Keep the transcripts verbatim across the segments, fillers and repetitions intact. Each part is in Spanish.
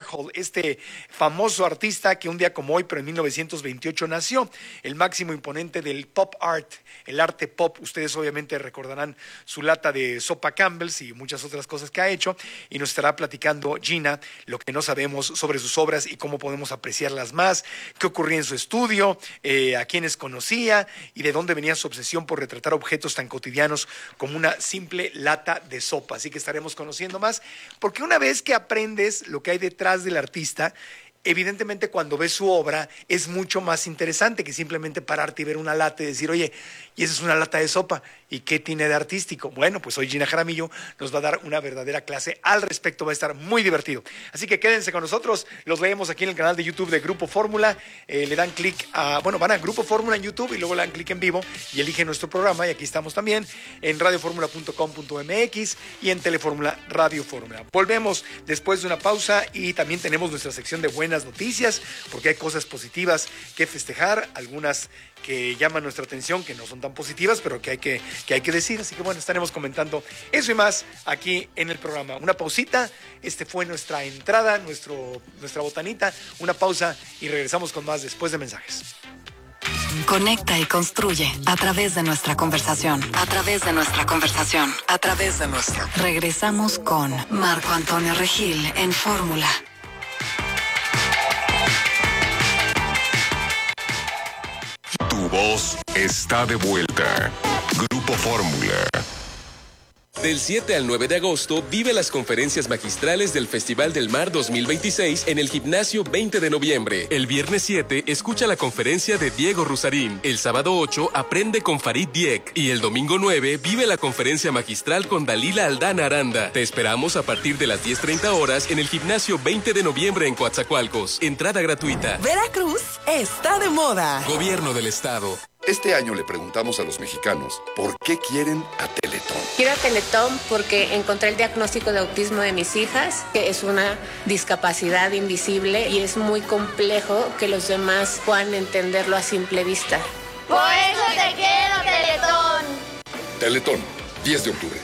Warhol, este famoso artista que un día como hoy, pero en mil novecientos veintiocho nació, el máximo imponente del pop art, el arte pop. Ustedes obviamente recordarán su lata de sopa Campbell's y muchas otras cosas que ha hecho, y nos estará platicando Gina lo que no sabemos sobre sus obras y cómo podemos apreciarlas más, qué ocurría en su estudio, eh, a quiénes conocía y de dónde venía su obsesión por retratar objetos tan cotidianos como una simple lata de sopa. Así que estaremos conociendo más, porque una vez que aprendes lo que hay detrás del artista, evidentemente cuando ves su obra es mucho más interesante que simplemente pararte y ver una lata y decir, oye, y esa es una lata de sopa, ¿y qué tiene de artístico? Bueno, pues hoy Gina Jaramillo nos va a dar una verdadera clase al respecto, va a estar muy divertido. Así que quédense con nosotros, los leemos aquí en el canal de YouTube de Grupo Fórmula, eh, le dan clic a, bueno, van a Grupo Fórmula en YouTube y luego le dan clic en vivo y eligen nuestro programa, y aquí estamos también en radio fórmula punto com punto m x y en Telefórmula Radio Fórmula. Volvemos después de una pausa y también tenemos nuestra sección de buenas noticias, porque hay cosas positivas que festejar, algunas que llaman nuestra atención, que no son tan positivas, pero que hay que, que hay que decir. Así que bueno, estaremos comentando eso y más aquí en el programa. Una pausita, este fue nuestra entrada, nuestro, nuestra botanita, una pausa y regresamos con más después de mensajes. Conecta y construye a través de nuestra conversación, a través de nuestra conversación, a través de nuestra. Regresamos con Marco Antonio Regil en Fórmula. Tu voz está de vuelta. Grupo Fórmula. Del siete al nueve de agosto, vive las conferencias magistrales del Festival del Mar dos mil veintiséis en el Gimnasio veinte de noviembre. El viernes siete, escucha la conferencia de Diego Rusarín. El sábado ocho, aprende con Farid Diek. Y el domingo nueve, vive la conferencia magistral con Dalila Aldana Aranda. Te esperamos a partir de las diez treinta horas en el Gimnasio veinte de noviembre en Coatzacoalcos. Entrada gratuita. Veracruz está de moda. Gobierno del Estado. Este año le preguntamos a los mexicanos por qué quieren a Teletón. Quiero a Teletón porque encontré el diagnóstico de autismo de mis hijas, que es una discapacidad invisible y es muy complejo que los demás puedan entenderlo a simple vista. ¡Por eso te quiero, Teletón! Teletón, diez de octubre.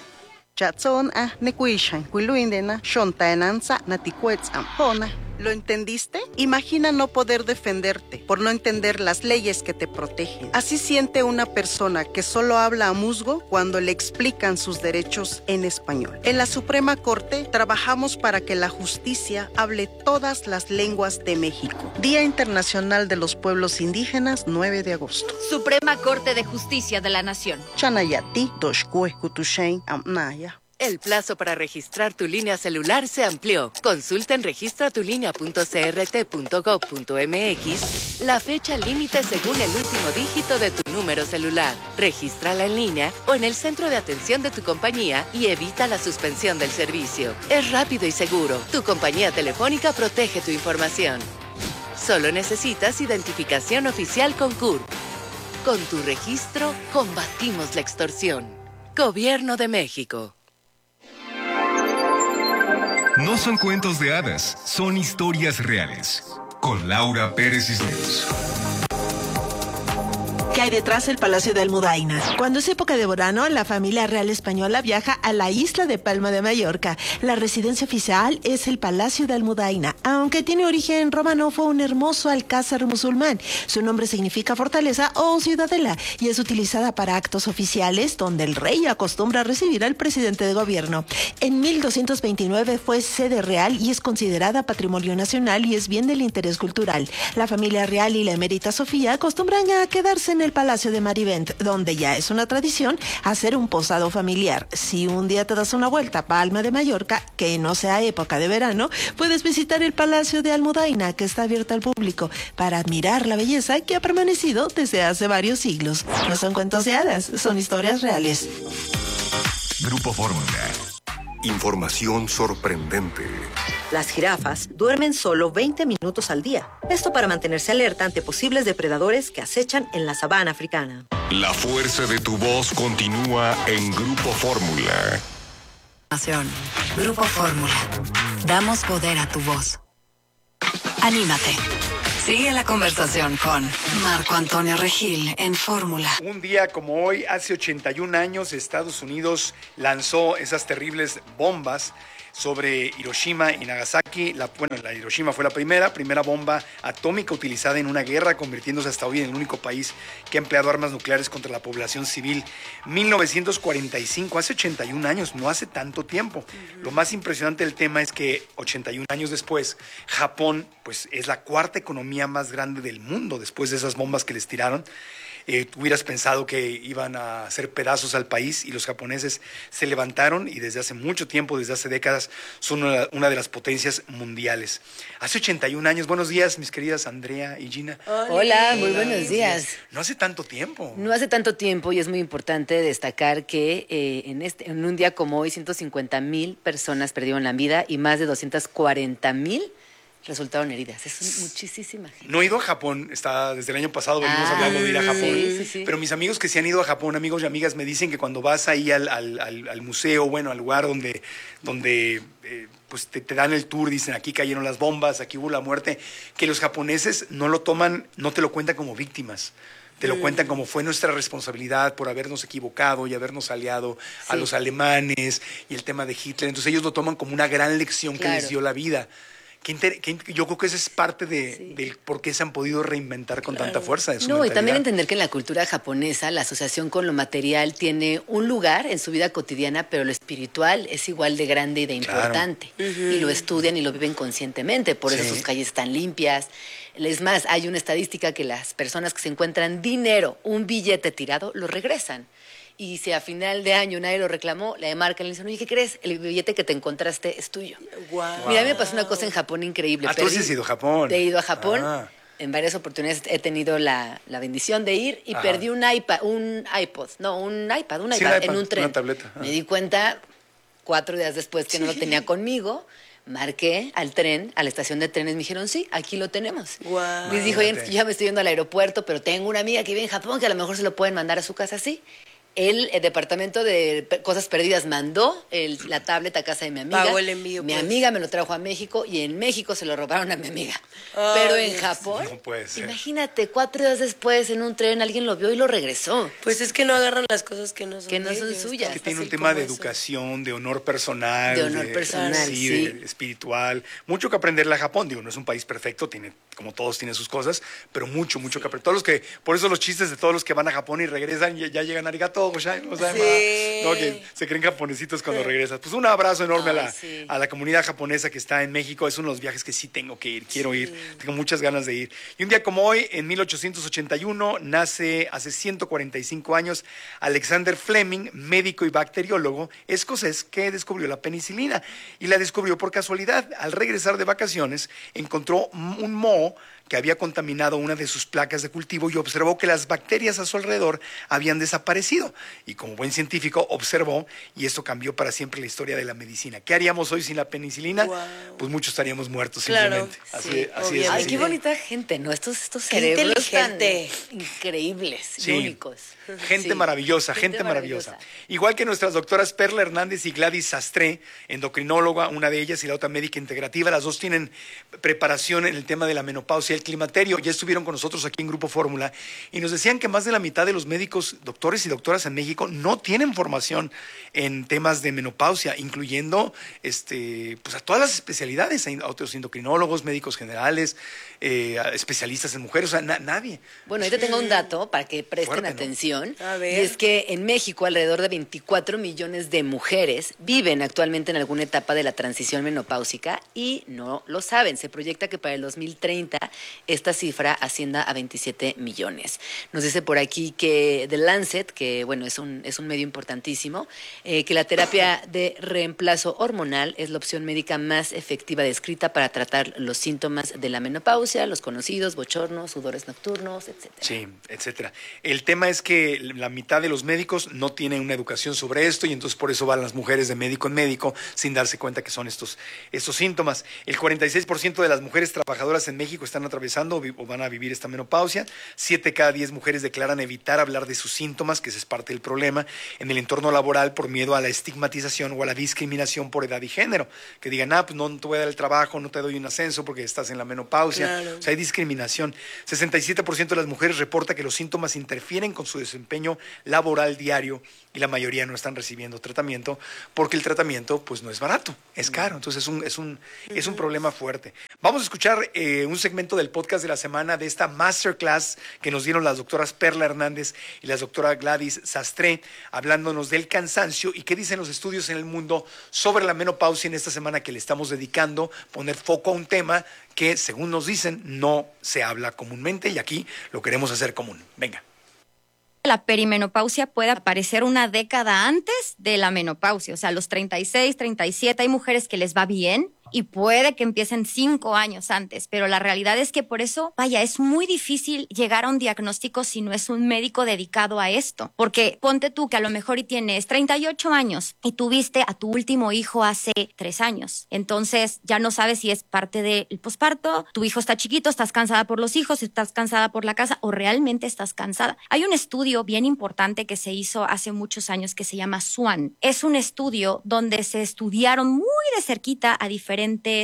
¿Lo entendiste? Imagina no poder defenderte por no entender las leyes que te protegen. Así siente una persona que solo habla a musgo cuando le explican sus derechos en español. En la Suprema Corte trabajamos para que la justicia hable todas las lenguas de México. Día Internacional de los Pueblos Indígenas, nueve de agosto. Suprema Corte de Justicia de la Nación. Chanayati, Doshkue, Kutushain, Amnaya. El plazo para registrar tu línea celular se amplió. Consulta en registra tu línea punto c r t punto gov punto m x la fecha límite según el último dígito de tu número celular. Regístrala en línea o en el centro de atención de tu compañía y evita la suspensión del servicio. Es rápido y seguro. Tu compañía telefónica protege tu información. Solo necesitas identificación oficial con C U R P. Con tu registro, combatimos la extorsión. Gobierno de México. No son cuentos de hadas, son historias reales. Con Laura Pérez Cisneros. ¿Qué hay detrás del Palacio de Almudaina? Cuando es época de verano, la familia real española viaja a la isla de Palma de Mallorca. La residencia oficial es el Palacio de Almudaina. Aunque tiene origen romano, fue un hermoso alcázar musulmán. Su nombre significa fortaleza o ciudadela y es utilizada para actos oficiales donde el rey acostumbra a recibir al presidente de gobierno. En mil doscientos veintinueve fue sede real y es considerada patrimonio nacional y es bien del interés cultural. La familia real y la emérita Sofía acostumbran a quedarse en el Palacio de Marivent, donde ya es una tradición hacer un posado familiar. Si un día te das una vuelta a Palma de Mallorca, que no sea época de verano, puedes visitar el Palacio de Almudaina, que está abierto al público, para admirar la belleza que ha permanecido desde hace varios siglos. No son cuentos de hadas, son historias reales. Grupo Fórmula. Información sorprendente. Las jirafas duermen solo veinte minutos al día. Esto para mantenerse alerta ante posibles depredadores que acechan en la sabana africana. La fuerza de tu voz continúa en Grupo Fórmula. Grupo Fórmula. Damos poder a tu voz. Anímate. Sigue la conversación con Marco Antonio Regil en Fórmula. Un día como hoy, hace ochenta y un años, Estados Unidos lanzó esas terribles bombas sobre Hiroshima y Nagasaki. La, bueno, la Hiroshima fue la primera, primera bomba atómica utilizada en una guerra, convirtiéndose hasta hoy en el único país que ha empleado armas nucleares contra la población civil. mil novecientos cuarenta y cinco, hace ochenta y un años, no hace tanto tiempo. Uh-huh. Lo más impresionante del tema es que ochenta y un años después, Japón pues, es la cuarta economía más grande del mundo después de esas bombas que les tiraron. Eh, hubieras pensado que iban a hacer pedazos al país y los japoneses se levantaron y desde hace mucho tiempo, desde hace décadas, son una, una de las potencias mundiales. Hace ochenta y un años, buenos días mis queridas Andrea y Gina. Hola, Hola muy buenos días. No hace tanto tiempo. No hace tanto tiempo y es muy importante destacar que eh, en, este, en un día como hoy ciento cincuenta mil personas perdieron la vida y más de doscientas cuarenta mil resultaron heridas. Es muchísima gente. No he ido a Japón, está, desde el año pasado venimos ah, hablando de ir a Japón. Sí, sí, sí. Pero mis amigos que se han ido a Japón, amigos y amigas, me dicen que cuando vas ahí al, al, al, al museo, bueno, al lugar donde, donde eh, pues te, te dan el tour, dicen aquí cayeron las bombas, aquí hubo la muerte, que los japoneses no lo toman, no te lo cuentan como víctimas. Te lo cuentan como fue nuestra responsabilidad por habernos equivocado y habernos aliado sí. a los alemanes y el tema de Hitler. Entonces ellos lo toman como una gran lección claro. que les dio la vida. Qué inter, qué, yo creo que esa es parte de, sí. de por qué se han podido reinventar con claro. tanta fuerza. De su no, mentalidad. Y también entender que en la cultura japonesa la asociación con lo material tiene un lugar en su vida cotidiana, pero lo espiritual es igual de grande y de importante. Claro. Uh-huh. Y lo estudian y lo viven conscientemente, por eso sí. sus calles están limpias. Es más, hay una estadística que las personas que se encuentran dinero, un billete tirado, lo regresan. Y si a final de año nadie lo reclamó, le marcan y le dicen, oye, ¿qué crees? El billete que te encontraste es tuyo. Wow. Mira, a mí me pasó una cosa en Japón increíble. Ah, tú has ido a Japón. He ido a Japón. Ah. En varias oportunidades he tenido la, la bendición de ir y Ajá. perdí un iPad, un iPod, no, un iPad, un iPad, sí, un iPad en un tren. Una tableta. Me di cuenta cuatro días después que sí. no lo tenía conmigo. Marqué al tren, a la estación de trenes, me dijeron, sí, aquí lo tenemos. Wow. Les dijo, ya me estoy yendo al aeropuerto, pero tengo una amiga que vive en Japón que a lo mejor se lo pueden mandar a su casa, sí. El, el departamento de cosas perdidas mandó el, la tablet a casa de mi amiga. Pagó el envío. Mi pues. amiga me lo trajo a México y en México se lo robaron a mi amiga. Oh, Pero en Dios. Japón, no puede ser. Imagínate, cuatro días después en un tren alguien lo vio y lo regresó. Pues es que no agarran las cosas que no son, que no son ellos, suyas. Es que tiene un tema de eso. educación, de honor personal. De honor de, personal, sí. sí. De, espiritual. Mucho que aprenderle a Japón. Digo, no es un país perfecto, tiene, como todos tiene sus cosas, pero mucho, mucho sí. que aprender. Todos los que, por eso los chistes de todos los que van a Japón y regresan, ya, ya llegan arigato, gozaimasu, o sea, sí. No, que se creen japonesitos cuando sí. regresas. Pues un abrazo enorme Ay, a, la, sí. a la comunidad japonesa que está en México. Es uno de los viajes que sí tengo que ir, quiero sí. ir. Tengo muchas ganas de ir. Y un día como hoy, en mil ochocientos ochenta y uno, nace hace ciento cuarenta y cinco años Alexander Fleming, médico y bacteriólogo escocés que descubrió la penicilina. Y la descubrió por casualidad. Al regresar de vacaciones, encontró un moho que había contaminado una de sus placas de cultivo y observó que las bacterias a su alrededor habían desaparecido. Y como buen científico observó, y esto cambió para siempre la historia de la medicina. ¿Qué haríamos hoy sin la penicilina? Wow. Pues muchos estaríamos muertos claro, simplemente. Así, sí, así es. Ay, así. qué bonita gente, ¿no? Estos, estos cerebros tan increíbles, sí. únicos. Gente sí. maravillosa, gente, gente maravillosa. maravillosa. Igual que nuestras doctoras Perla Hernández y Gladys Sastre, endocrinóloga, una de ellas, y la otra médica integrativa. Las dos tienen preparación en el tema de la menopausia y el climaterio. Ya estuvieron con nosotros aquí en Grupo Fórmula y nos decían que más de la mitad de los médicos, doctores y doctoras en México no tienen formación en temas de menopausia, incluyendo este, pues a todas las especialidades, a otros endocrinólogos, médicos generales, eh, especialistas en mujeres, o sea, na nadie. Bueno, ahorita tengo un dato para que presten Fuerte, atención, ¿no? A ver. Y es que en México alrededor de veinticuatro millones de mujeres viven actualmente en alguna etapa de la transición menopáusica y no lo saben. Se proyecta que para el dos mil treinta esta cifra ascienda a veintisiete millones. Nos dice por aquí que The Lancet, que bueno, es un, es un medio importantísimo, eh, que la terapia de reemplazo hormonal es la opción médica más efectiva descrita para tratar los síntomas de la menopausia, los conocidos, bochornos, sudores nocturnos, etcétera. Sí, etcétera. El tema es que la mitad de los médicos no tienen una educación sobre esto y entonces por eso van las mujeres de médico en médico sin darse cuenta que son estos, estos síntomas. El cuarenta y seis por ciento de las mujeres trabajadoras en México están atravesando o van a vivir esta menopausia. Siete cada diez mujeres declaran evitar hablar de sus síntomas, que esa es parte parte del problema en el entorno laboral por miedo a la estigmatización o a la discriminación por edad y género. Que digan, ah, pues no te voy a dar el trabajo, no te doy un ascenso porque estás en la menopausia. Claro. O sea, hay discriminación. sesenta y siete por ciento de las mujeres reporta que los síntomas interfieren con su desempeño laboral diario y la mayoría no están recibiendo tratamiento porque el tratamiento pues no es barato, es caro. Entonces es un, es un, es un problema fuerte. Vamos a escuchar eh, un segmento del podcast de la semana de esta masterclass que nos dieron las doctoras Perla Hernández y la doctora Gladys Sastre, hablándonos del cansancio y qué dicen los estudios en el mundo sobre la menopausia en esta semana que le estamos dedicando, poner foco a un tema que, según nos dicen, no se habla comúnmente y aquí lo queremos hacer común. Venga. La perimenopausia puede aparecer una década antes de la menopausia, o sea, a los treinta y seis, treinta y siete, hay mujeres que les va bien y puede que empiecen cinco años antes, pero la realidad es que por eso, vaya, es muy difícil llegar a un diagnóstico si no es un médico dedicado a esto, porque ponte tú que a lo mejor y tienes treinta y ocho años y tuviste a tu último hijo hace tres años, entonces ya no sabes si es parte del posparto, tu hijo está chiquito, estás cansada por los hijos, estás cansada por la casa o realmente estás cansada. Hay un estudio bien importante que se hizo hace muchos años que se llama SWAN. Es un estudio donde se estudiaron muy de cerquita a diferentes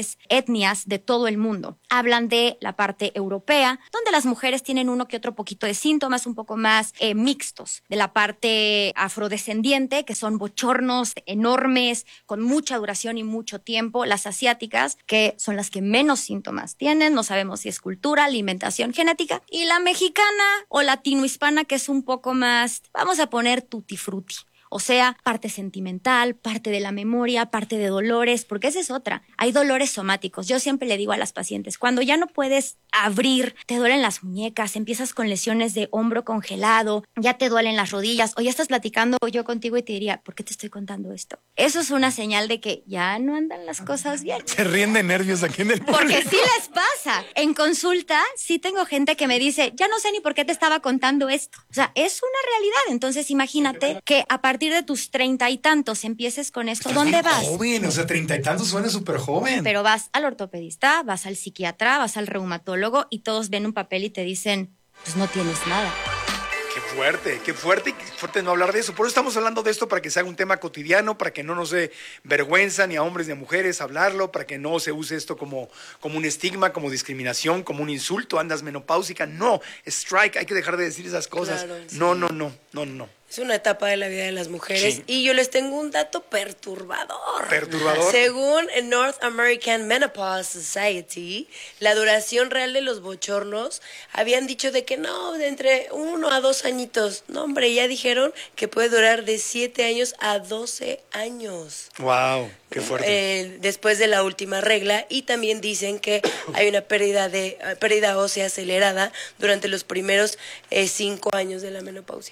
etnias de todo el mundo. Hablan de la parte europea, donde las mujeres tienen uno que otro poquito de síntomas un poco más eh, mixtos. De la parte afrodescendiente, que son bochornos enormes, con mucha duración y mucho tiempo. Las asiáticas, que son las que menos síntomas tienen. No sabemos si es cultura, alimentación, genética. Y la mexicana o latinohispana, que es un poco más, vamos a poner tutti frutti. O sea, parte sentimental, parte de la memoria, parte de dolores, porque esa es otra. Hay dolores somáticos. Yo siempre le digo a las pacientes, cuando ya no puedes abrir, te duelen las muñecas, empiezas con lesiones de hombro congelado, ya te duelen las rodillas, o ya estás platicando yo contigo y te diría, ¿por qué te estoy contando esto? Eso es una señal de que ya no andan las cosas bien. Se ríen de nervios aquí en el público. Porque sí les pasa. En consulta, sí tengo gente que me dice, ya no sé ni por qué te estaba contando esto. O sea, es una realidad. Entonces, imagínate que a partir de tus treinta y tantos empieces con esto, ¿dónde vas? Joven, o sea, treinta y tantos suena súper joven. Pero vas al ortopedista, vas al psiquiatra, vas al reumatólogo y todos ven un papel y te dicen, pues no tienes nada. Qué fuerte, qué fuerte, qué fuerte no hablar de eso. Por eso estamos hablando de esto, para que se haga un tema cotidiano, para que no nos dé vergüenza ni a hombres ni a mujeres hablarlo, para que no se use esto como, como un estigma, como discriminación, como un insulto. Andas menopáusica, no, strike, hay que dejar de decir esas cosas. Claro, sí. No, no, no, no, no. Es una etapa de la vida de las mujeres. Sí. Y yo les tengo un dato perturbador. ¿Perturbador? Según el North American Menopause Society, la duración real de los bochornos habían dicho de que no, de entre uno a dos añitos. No, hombre, ya dijeron que puede durar de siete años a doce años. Wow, qué fuerte. Eh, después de la última regla. Y también dicen que hay una pérdida de pérdida ósea acelerada durante los primeros eh, cinco años de la menopausia.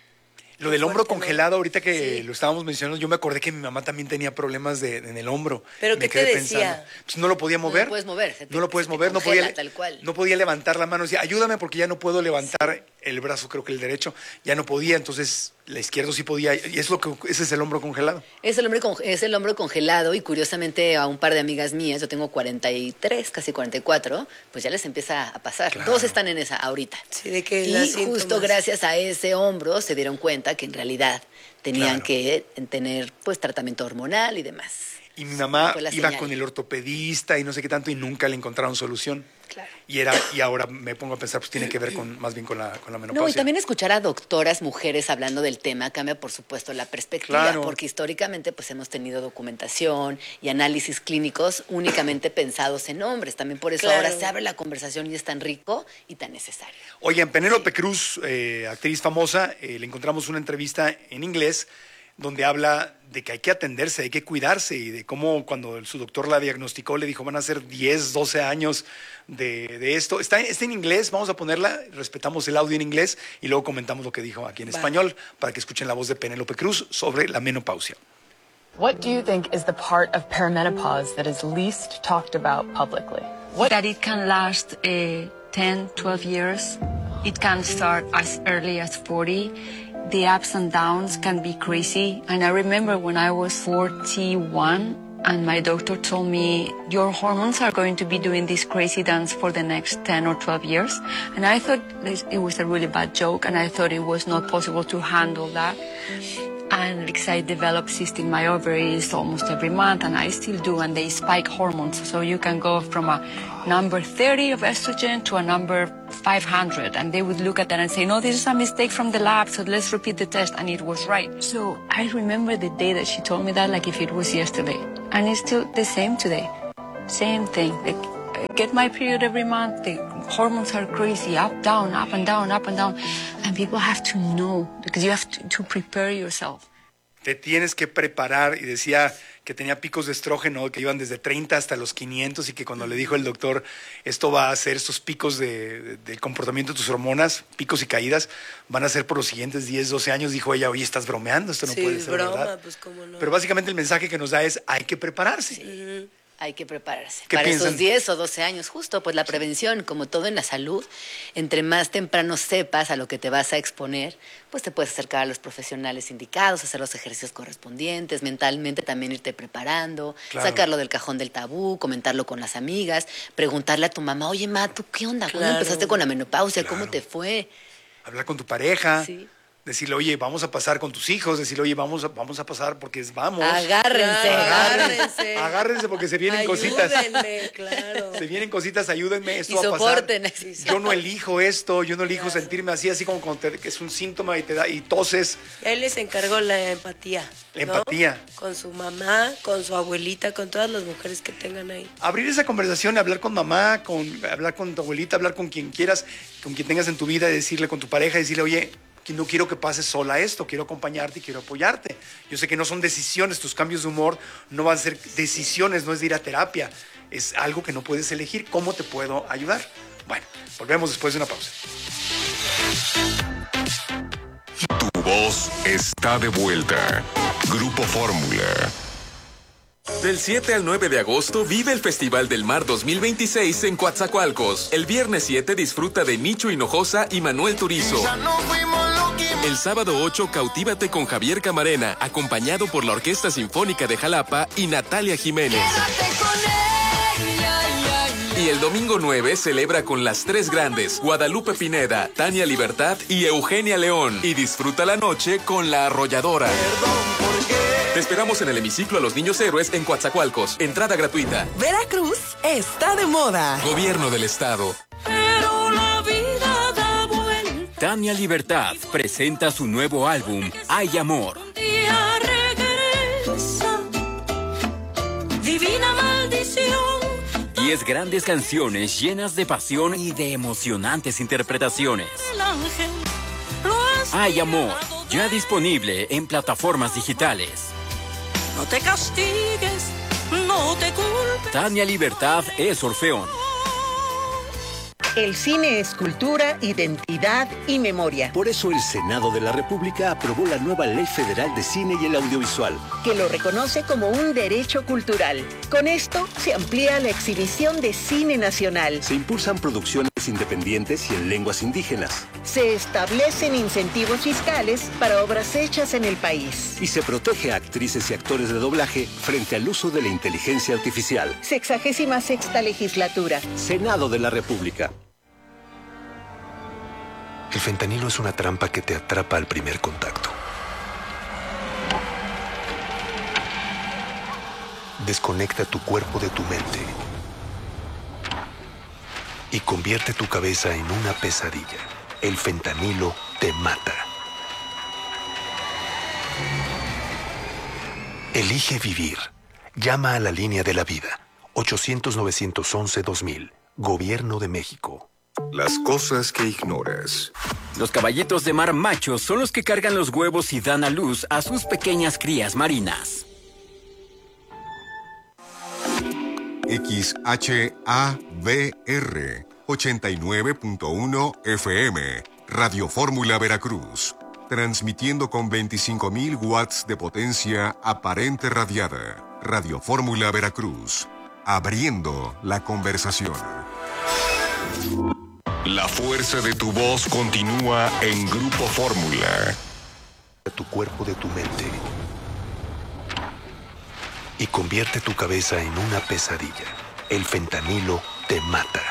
Lo del hombro congelado, ahorita que sí. lo estábamos mencionando, yo me acordé que mi mamá también tenía problemas de, en el hombro. ¿Pero me qué te decía? Pensando, pues no lo podía mover. No lo puedes mover. No lo puedes mover, no podía, tal cual. no podía levantar la mano. Decía, ayúdame porque ya no puedo levantar sí. el brazo, creo que el derecho. Ya no podía, entonces la izquierda sí podía. Y es lo que, ese es el hombro congelado. Es el, hombro, es el hombro congelado y curiosamente a un par de amigas mías, yo tengo cuarenta y tres, casi cuarenta y cuatro, pues ya les empieza a pasar. Claro. Todos están en esa ahorita. Sí, de que y justo síntomas. Gracias a ese hombro se dieron cuenta que en realidad tenían claro. que tener pues tratamiento hormonal y demás. Y mi mamá iba señal. con el ortopedista y no sé qué tanto y nunca le encontraron solución. Claro. Y era y ahora me pongo a pensar, pues tiene que ver con más bien con la, con la menopausia. No, y también escuchar a doctoras mujeres hablando del tema cambia, por supuesto, la perspectiva. Claro. Porque históricamente pues hemos tenido documentación y análisis clínicos únicamente pensados en hombres. También por eso claro. ahora se abre la conversación y es tan rico y tan necesario. Oye, en Penélope Cruz, eh, actriz famosa, eh, le encontramos una entrevista en inglés donde habla de que hay que atenderse, hay que cuidarse y de cómo cuando su doctor la diagnosticó le dijo van a ser diez, doce años de, de esto. Está, está en inglés, vamos a ponerla, respetamos el audio en inglés y luego comentamos lo que dijo aquí en vale. español para que escuchen la voz de Penélope Cruz sobre la menopausia. What do you think is the part of perimenopause that is least talked about publicly? What? That it can last uh, ten, twelve years. It can start as early as forty. The ups and downs can be crazy. And I remember when I was forty-one, And my doctor told me, your hormones are going to be doing this crazy dance for the next ten or twelve years. And I thought it was a really bad joke, and I thought it was not possible to handle that. And because I develop cysts in my ovaries almost every month, and I still do, and they spike hormones. So you can go from a number thirty of estrogen to a number five hundred. And they would look at that and say, no, this is a mistake from the lab, so let's repeat the test. And it was right. So I remember the day that she told me that like if it was yesterday. And it's still the same today. Same thing. Like, I get my period every month. The hormones are crazy, up, down, up and down, up and down. And people have to know, because you have to, to prepare yourself. Te tienes que preparar, y decía que tenía picos de estrógeno que iban desde treinta hasta los quinientos, y que cuando le dijo el doctor, esto va a ser, estos picos de, de, del comportamiento de tus hormonas, picos y caídas, van a ser por los siguientes diez, doce años, dijo ella, oye, estás bromeando, esto no sí, puede ser broma, verdad. Pues, ¿cómo no? Pero básicamente el mensaje que nos da es, hay que prepararse. Sí. Hay que prepararse. ¿Qué Para piensan? esos diez o doce años, justo, pues la prevención, como todo en la salud, entre más temprano sepas a lo que te vas a exponer, pues te puedes acercar a los profesionales indicados, hacer los ejercicios correspondientes, mentalmente también irte preparando, Claro. sacarlo del cajón del tabú, comentarlo con las amigas, preguntarle a tu mamá, oye, ma, ¿tú qué onda? ¿Cuándo Claro. empezaste con la menopausia? Claro. ¿Cómo te fue? Hablar con tu pareja. Sí. Decirle, oye, vamos a pasar con tus hijos. Decirle, oye, vamos a, vamos a pasar porque es vamos. Agárrense, agárrense. Agárrense porque se vienen cositas. Ayúdenme, claro. Se vienen cositas, ayúdenme, esto Y va a pasar. soporten. Yo no elijo esto, yo no elijo claro. sentirme así, así como cuando te, que es un síntoma y te da y toses. Y ahí les encargo la empatía. La ¿no? empatía. Con su mamá, con su abuelita, con todas las mujeres que tengan ahí. Abrir esa conversación, hablar con mamá, con, hablar con tu abuelita, hablar con quien quieras, con quien tengas en tu vida, decirle con tu pareja, decirle, oye, no quiero que pases sola esto, quiero acompañarte y quiero apoyarte. Yo sé que no son decisiones, tus cambios de humor no van a ser decisiones, no es de ir a terapia, es algo que no puedes elegir. ¿Cómo te puedo ayudar? Bueno, volvemos después de una pausa. Tu voz está de vuelta. Grupo Fórmula. Del siete al nueve de agosto vive el Festival del Mar dos mil veintiséis en Coatzacoalcos. El viernes siete disfruta de Nicho Hinojosa y Manuel Turizo. El sábado ocho cautívate con Javier Camarena, acompañado por la Orquesta Sinfónica de Jalapa y Natalia Jiménez. Y el domingo nueve celebra con las tres grandes, Guadalupe Pineda, Tania Libertad y Eugenia León. Y disfruta la noche con La Arrolladora. Te esperamos en el hemiciclo a los Niños Héroes en Coatzacoalcos. Entrada gratuita. Veracruz está de moda. Gobierno del Estado. Pero la vida da vuelta. Tania Libertad presenta su nuevo álbum, Hay Amor. Un día regresa. Divina maldición. Diez grandes canciones llenas de pasión y de emocionantes interpretaciones. El ángel lo has Hay Amor, ya disponible en plataformas digitales. No te castigues, no te culpes. Tania Libertad es Orfeón. El cine es cultura, identidad y memoria. Por eso el Senado de la República aprobó la nueva Ley Federal de Cine y el Audiovisual, que lo reconoce como un derecho cultural. Con esto se amplía la exhibición de cine nacional. Se impulsan producciones independientes y en lenguas indígenas. Se establecen incentivos fiscales para obras hechas en el país. Y se protege a actrices y actores de doblaje frente al uso de la inteligencia artificial. Sexagésima sexta legislatura. Senado de la República. El fentanilo es una trampa que te atrapa al primer contacto. Desconecta tu cuerpo de tu mente y convierte tu cabeza en una pesadilla. El fentanilo te mata. Elige vivir. Llama a la línea de la vida. ochocientos, novecientos once, dos mil. Gobierno de México. Las cosas que ignoras. Los caballitos de mar machos son los que cargan los huevos y dan a luz a sus pequeñas crías marinas. X H A V R ochenta y nueve punto uno F M, Radio Fórmula Veracruz, transmitiendo con veinticinco mil watts de potencia aparente radiada. Radio Fórmula Veracruz, abriendo la conversación. La fuerza de tu voz continúa en Grupo Fórmula. Tu cuerpo de tu mente y convierte tu cabeza en una pesadilla. El fentanilo te mata.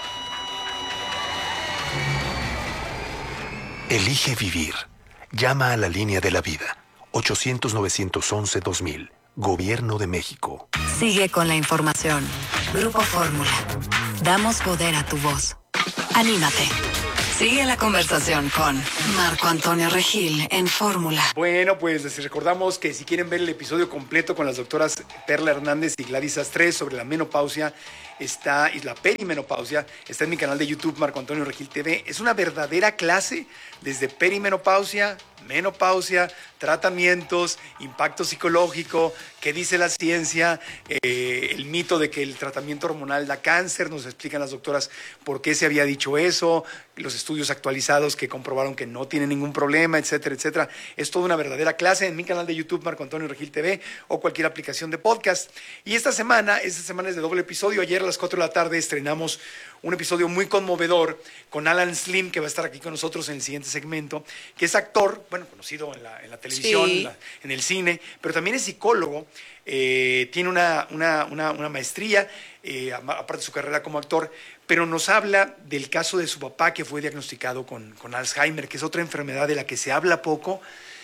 Elige vivir. Llama a la línea de la vida. ochocientos, novecientos once, dos mil. Gobierno de México. Sigue con la información. Grupo Fórmula. Damos poder a tu voz. Anímate. Sigue la conversación con Marco Antonio Regil en Fórmula. Bueno, pues les recordamos que si quieren ver el episodio completo con las doctoras Perla Hernández y Gladys Astres sobre la menopausia, está, y la perimenopausia, está en mi canal de YouTube, Marco Antonio Regil T V. Es una verdadera clase desde perimenopausia, menopausia, tratamientos, impacto psicológico, qué dice la ciencia, eh, el mito de que el tratamiento hormonal da cáncer, nos explican las doctoras por qué se había dicho eso, los estudios actualizados que comprobaron que no tiene ningún problema, etcétera, etcétera. Es toda una verdadera clase en mi canal de YouTube, Marco Antonio Regil T V, o cualquier aplicación de podcast. Y esta semana, esta semana es de doble episodio. Ayer a las cuatro de la tarde estrenamos un episodio muy conmovedor con Alan Slim, que va a estar aquí con nosotros en el siguiente segmento, que es actor, bueno, conocido en la, en la televisión, Sí. en, la- en el cine, pero también es psicólogo, eh, tiene una, una, una, una maestría, eh, ama- aparte de su carrera como actor, pero nos habla del caso de su papá que fue diagnosticado con, con Alzheimer, que es otra enfermedad de la que se habla poco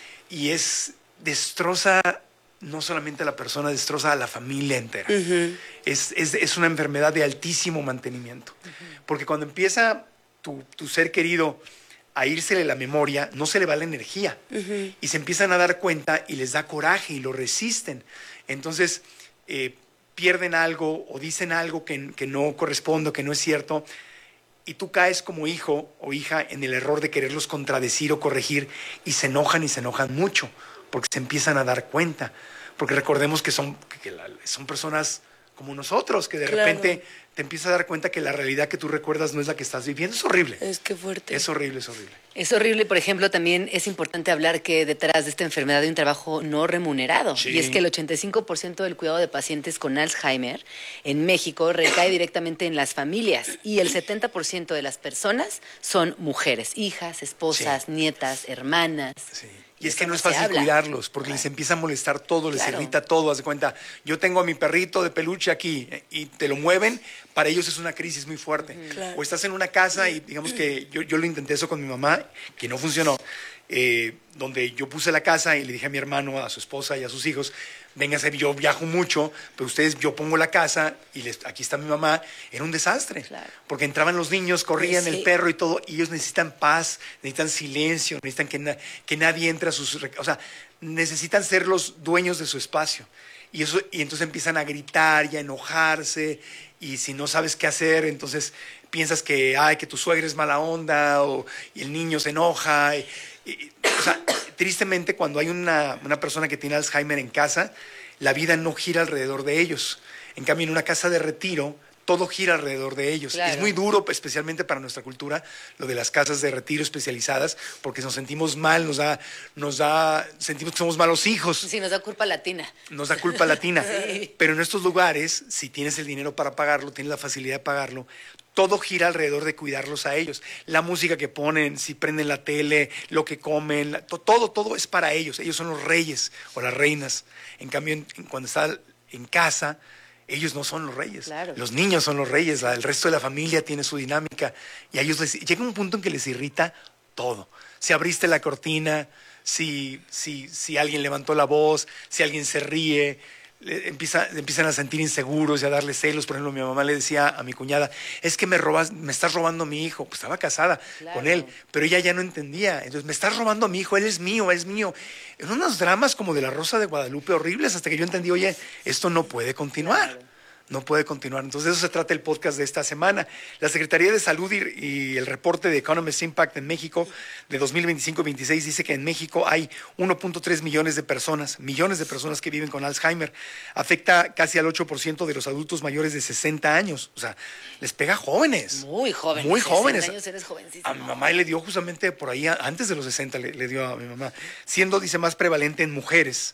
y es destroza no solamente a la persona, destroza a la familia entera. Ujú. Es, es, es una enfermedad de altísimo mantenimiento. Porque cuando empieza tu, tu ser querido a írsele la memoria, no se le va la energía. Ujú. Y se empiezan a dar cuenta y les da coraje y lo resisten. Entonces, eh, pierden algo o dicen algo que, que no corresponde, que no es cierto. Y tú caes como hijo o hija en el error de quererlos contradecir o corregir y se enojan y se enojan mucho porque se empiezan a dar cuenta. Porque recordemos que son, que la- son personas como nosotros, que de Claro. repente te empiezas a dar cuenta que la realidad que tú recuerdas no es la que estás viviendo. Es horrible. Es que fuerte. Es horrible, es horrible. Es horrible, por ejemplo, también es importante hablar que detrás de esta enfermedad hay un trabajo no remunerado. Sí. Y es que el ochenta y cinco por ciento del cuidado de pacientes con Alzheimer en México recae directamente en las familias y el setenta por ciento de las personas son mujeres, hijas, esposas, nietas, hermanas. Y es que no es se fácil habla. cuidarlos, porque les empieza a molestar todo, les Claro. irrita todo. Haz de cuenta, yo tengo a mi perrito de peluche aquí eh, y te lo mueven, para ellos es una crisis muy fuerte. Claro. O estás en una casa y digamos que yo, yo lo intenté eso con mi mamá, que no funcionó, eh, donde yo puse la casa y le dije a mi hermano, a su esposa y a sus hijos, vénganse, yo viajo mucho, pero ustedes, yo pongo la casa y les, aquí está mi mamá. Era un desastre, porque entraban los niños, corrían Sí. el perro y todo, y ellos necesitan paz, necesitan silencio, necesitan que, na- que nadie entre a sus... rec- O sea, necesitan ser los dueños de su espacio. Y, eso, y entonces empiezan a gritar y a enojarse, y si no sabes qué hacer, entonces piensas que, ay, que tu suegra es mala onda, o, y el niño se enoja. y- y- o sea, tristemente, cuando hay una, una persona que tiene Alzheimer en casa, la vida no gira alrededor de ellos. En cambio, en una casa de retiro, todo gira alrededor de ellos. Claro. Es muy duro, especialmente para nuestra cultura, lo de las casas de retiro especializadas, porque nos sentimos mal, nos da, nos da, sentimos que somos malos hijos, Sí, nos da culpa latina. nos da culpa latina. Sí. Pero en estos lugares, si tienes el dinero para pagarlo, tienes la facilidad de pagarlo, todo gira alrededor de cuidarlos a ellos. La música que ponen, si prenden la tele, lo que comen, la- to- todo, todo es para ellos. Ellos son los reyes o las reinas. En cambio, en- en- cuando está en casa, ellos no son los reyes. Claro. Los niños son los reyes. la- El resto de la familia tiene su dinámica. Y a ellos les, llega un punto en que les irrita todo. Si abriste la cortina, si, si, si alguien levantó la voz, si alguien se ríe, le- empieza, empiezan a sentir inseguros y a darle celos. Por ejemplo, mi mamá le decía a mi cuñada, es que me robas, me estás robando a mi hijo. Pues estaba casada Claro. con él, pero ella ya no entendía. Entonces, me estás robando a mi hijo, él es mío, es mío. En unos dramas como de la Rosa de Guadalupe horribles, hasta que yo entendí, oye, esto no puede continuar. No puede continuar. Entonces, de eso se trata el podcast de esta semana. La Secretaría de Salud y, y el reporte de Economist Impact en México de dos mil veinticinco veintiséis dice que en México hay uno punto tres millones de personas, millones de personas que viven con Alzheimer. Afecta casi al ocho por ciento de los adultos mayores de sesenta años. O sea, les pega jóvenes. Muy jóvenes. Muy sesenta jóvenes. años eres jovencísimo. A mi mamá le dio justamente por ahí, a- antes de los sesenta le, le dio a mi mamá, siendo, dice, más prevalente en mujeres.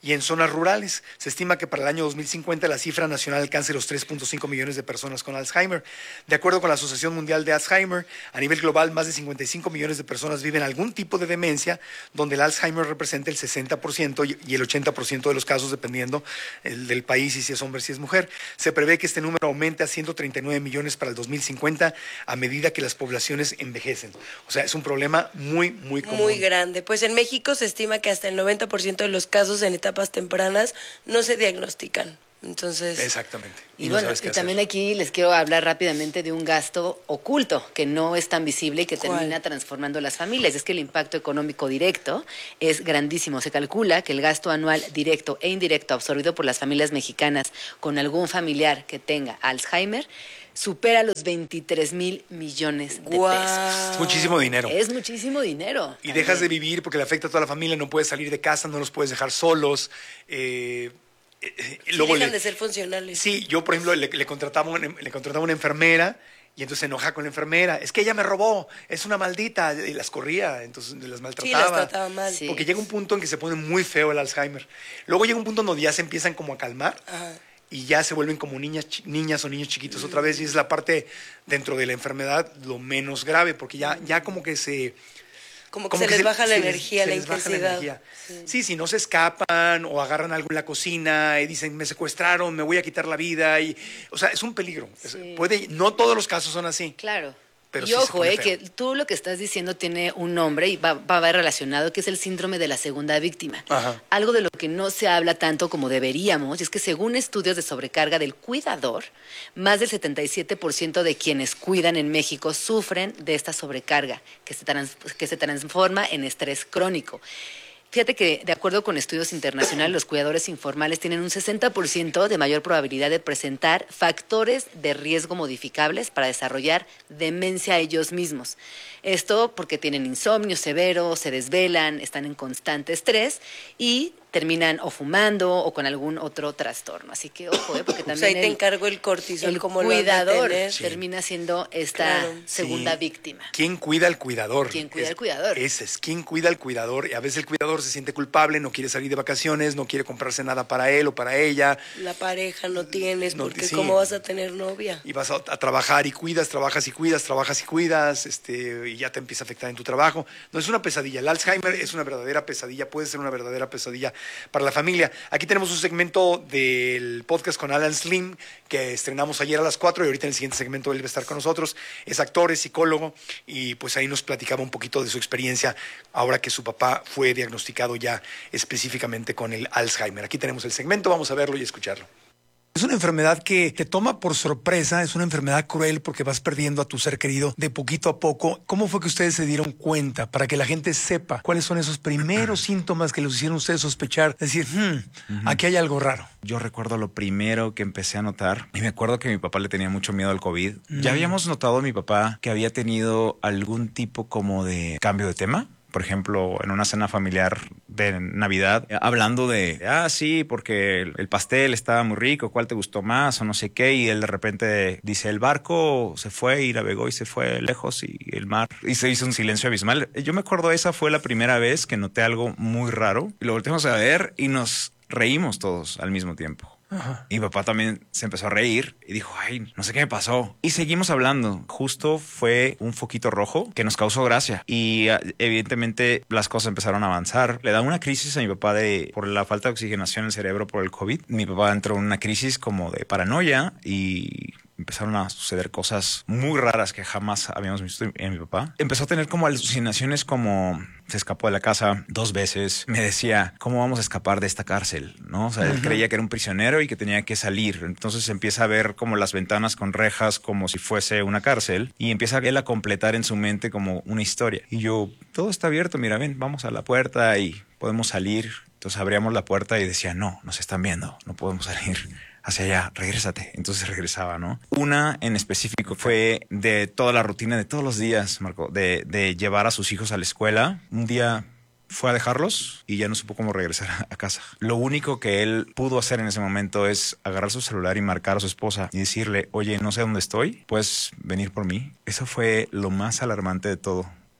y en zonas rurales. Se estima que para el año dos mil cincuenta la cifra nacional alcance los tres punto cinco millones de personas con Alzheimer. De acuerdo con la Asociación Mundial de Alzheimer, a nivel global más de cincuenta y cinco millones de personas viven algún tipo de demencia, donde el Alzheimer representa el sesenta por ciento y el ochenta por ciento de los casos, dependiendo el del país y si es hombre, si es mujer. Se prevé que este número aumente a ciento treinta y nueve millones para el dos mil cincuenta a medida que las poblaciones envejecen. O sea, es un problema muy, muy común. Muy grande. Pues en México se estima que hasta el noventa por ciento de los casos en etapas tempranas no se diagnostican. Entonces, exactamente. Y, y no bueno, y también aquí les quiero hablar rápidamente de un gasto oculto que no es tan visible y que ¿Cuál? termina transformando las familias. Es que el impacto económico directo es grandísimo. Se calcula que el gasto anual directo e indirecto absorbido por las familias mexicanas con algún familiar que tenga Alzheimer supera los veintitrés mil millones de wow. pesos. Es muchísimo dinero. Es muchísimo dinero. Y también. Dejas de vivir porque le afecta a toda la familia, no puedes salir de casa, no los puedes dejar solos. Eh, eh, luego dejan le, de ser funcionales. Sí, yo por ejemplo le, le, contrataba una, le contrataba una enfermera y entonces se enoja con la enfermera. Es que ella me robó, es una maldita. Y las corría, entonces las maltrataba. Sí, las trataba mal. Sí. Porque llega un punto en que se pone muy feo el Alzheimer. Luego llega un punto donde ya se empiezan como a calmar. Ajá. Y ya se vuelven como niñas, niñas o niños chiquitos otra vez, y es la parte dentro de la enfermedad lo menos grave, porque ya, ya como que se... Como que como se que les se, baja la energía, les, la intensidad. La energía. Sí. sí, si no se escapan o agarran algo en la cocina y dicen, me secuestraron, me voy a quitar la vida, y, o sea, es un peligro. Sí. Puede, no todos los casos son así. Claro. Pero y sí ojo, eh, que tú lo que estás diciendo tiene un nombre y va, va a ver relacionado, que es el síndrome de la segunda víctima. Ajá. Algo de lo que no se habla tanto como deberíamos, es que según estudios de sobrecarga del cuidador, más del setenta y siete por ciento de quienes cuidan en México sufren de esta sobrecarga, que se, trans, que se transforma en estrés crónico. Fíjate que, de acuerdo con estudios internacionales, los cuidadores informales tienen un sesenta por ciento de mayor probabilidad de presentar factores de riesgo modificables para desarrollar demencia a ellos mismos. Esto porque tienen insomnio severo, se desvelan, están en constante estrés y terminan o fumando o con algún otro trastorno. Así que ojo, ¿eh? Porque también o sea, ahí el, te encargo el cortisol, el como cuidador lo sí. termina siendo esta claro. segunda sí. víctima. ¿Quién cuida al cuidador? ¿Quién cuida es, al cuidador? Ese es, ¿quién cuida al cuidador? Y a veces el cuidador se siente culpable, no quiere salir de vacaciones, no quiere comprarse nada para él o para ella. La pareja no tienes, no, porque sí. ¿cómo vas a tener novia? Y vas a, a trabajar y cuidas, trabajas y cuidas, trabajas y cuidas, este, y ya te empieza a afectar en tu trabajo. No, es una pesadilla. El Alzheimer es una verdadera pesadilla, puede ser una verdadera pesadilla para la familia. Aquí tenemos un segmento del podcast con Alan Slim que estrenamos ayer a las cuatro y ahorita en el siguiente segmento él va a estar con nosotros. Es actor, es psicólogo y pues ahí nos platicaba un poquito de su experiencia ahora que su papá fue diagnosticado ya específicamente con el Alzheimer. Aquí tenemos el segmento, vamos a verlo y escucharlo. Es una enfermedad que te toma por sorpresa, es una enfermedad cruel porque vas perdiendo a tu ser querido de poquito a poco. ¿Cómo fue que ustedes se dieron cuenta para que la gente sepa cuáles son esos primeros síntomas que los hicieron ustedes sospechar? Decir, hmm, uh-huh. aquí hay algo raro. Yo recuerdo lo primero que empecé a notar, y me acuerdo que mi papá le tenía mucho miedo al COVID. Mm. Ya habíamos notado a mi papá que había tenido algún tipo como de cambio de tema. Por ejemplo, en una cena familiar de Navidad, hablando de, ah, sí, porque el pastel estaba muy rico, ¿cuál te gustó más? O no sé qué, y él de repente dice, el barco se fue y navegó y se fue lejos y el mar, y se hizo un silencio abismal. Yo me acuerdo, esa fue la primera vez que noté algo muy raro, y lo volteamos a ver y nos reímos todos al mismo tiempo. Ajá. Y mi papá también se empezó a reír y dijo, ay, no sé qué me pasó. Y seguimos hablando. Justo fue un foquito rojo que nos causó gracia. Y evidentemente las cosas empezaron a avanzar. Le da una crisis a mi papá de por la falta de oxigenación en el cerebro por el COVID. Mi papá entró en una crisis como de paranoia y empezaron a suceder cosas muy raras que jamás habíamos visto en mi papá. Empezó a tener como alucinaciones, como se escapó de la casa dos veces. Me decía, ¿cómo vamos a escapar de esta cárcel? ¿No? O sea, él uh-huh. creía que era un prisionero y que tenía que salir. Entonces empieza a ver como las ventanas con rejas como si fuese una cárcel y empieza él a completar en su mente como una historia. Y yo, todo está abierto, mira, ven, vamos a la puerta y podemos salir. Entonces abríamos la puerta y decía, no, nos están viendo, no podemos salir hacia allá, regrésate. Entonces regresaba, ¿no? Una en específico fue de toda la rutina de todos los días, Marco, de, de llevar a sus hijos a la escuela. Un día fue a dejarlos y ya no supo cómo regresar a casa. Lo único que él pudo hacer en ese momento es agarrar su celular y marcar a su esposa y decirle, oye, no sé dónde estoy, ¿puedes venir por mí? Eso fue lo más alarmante de todo.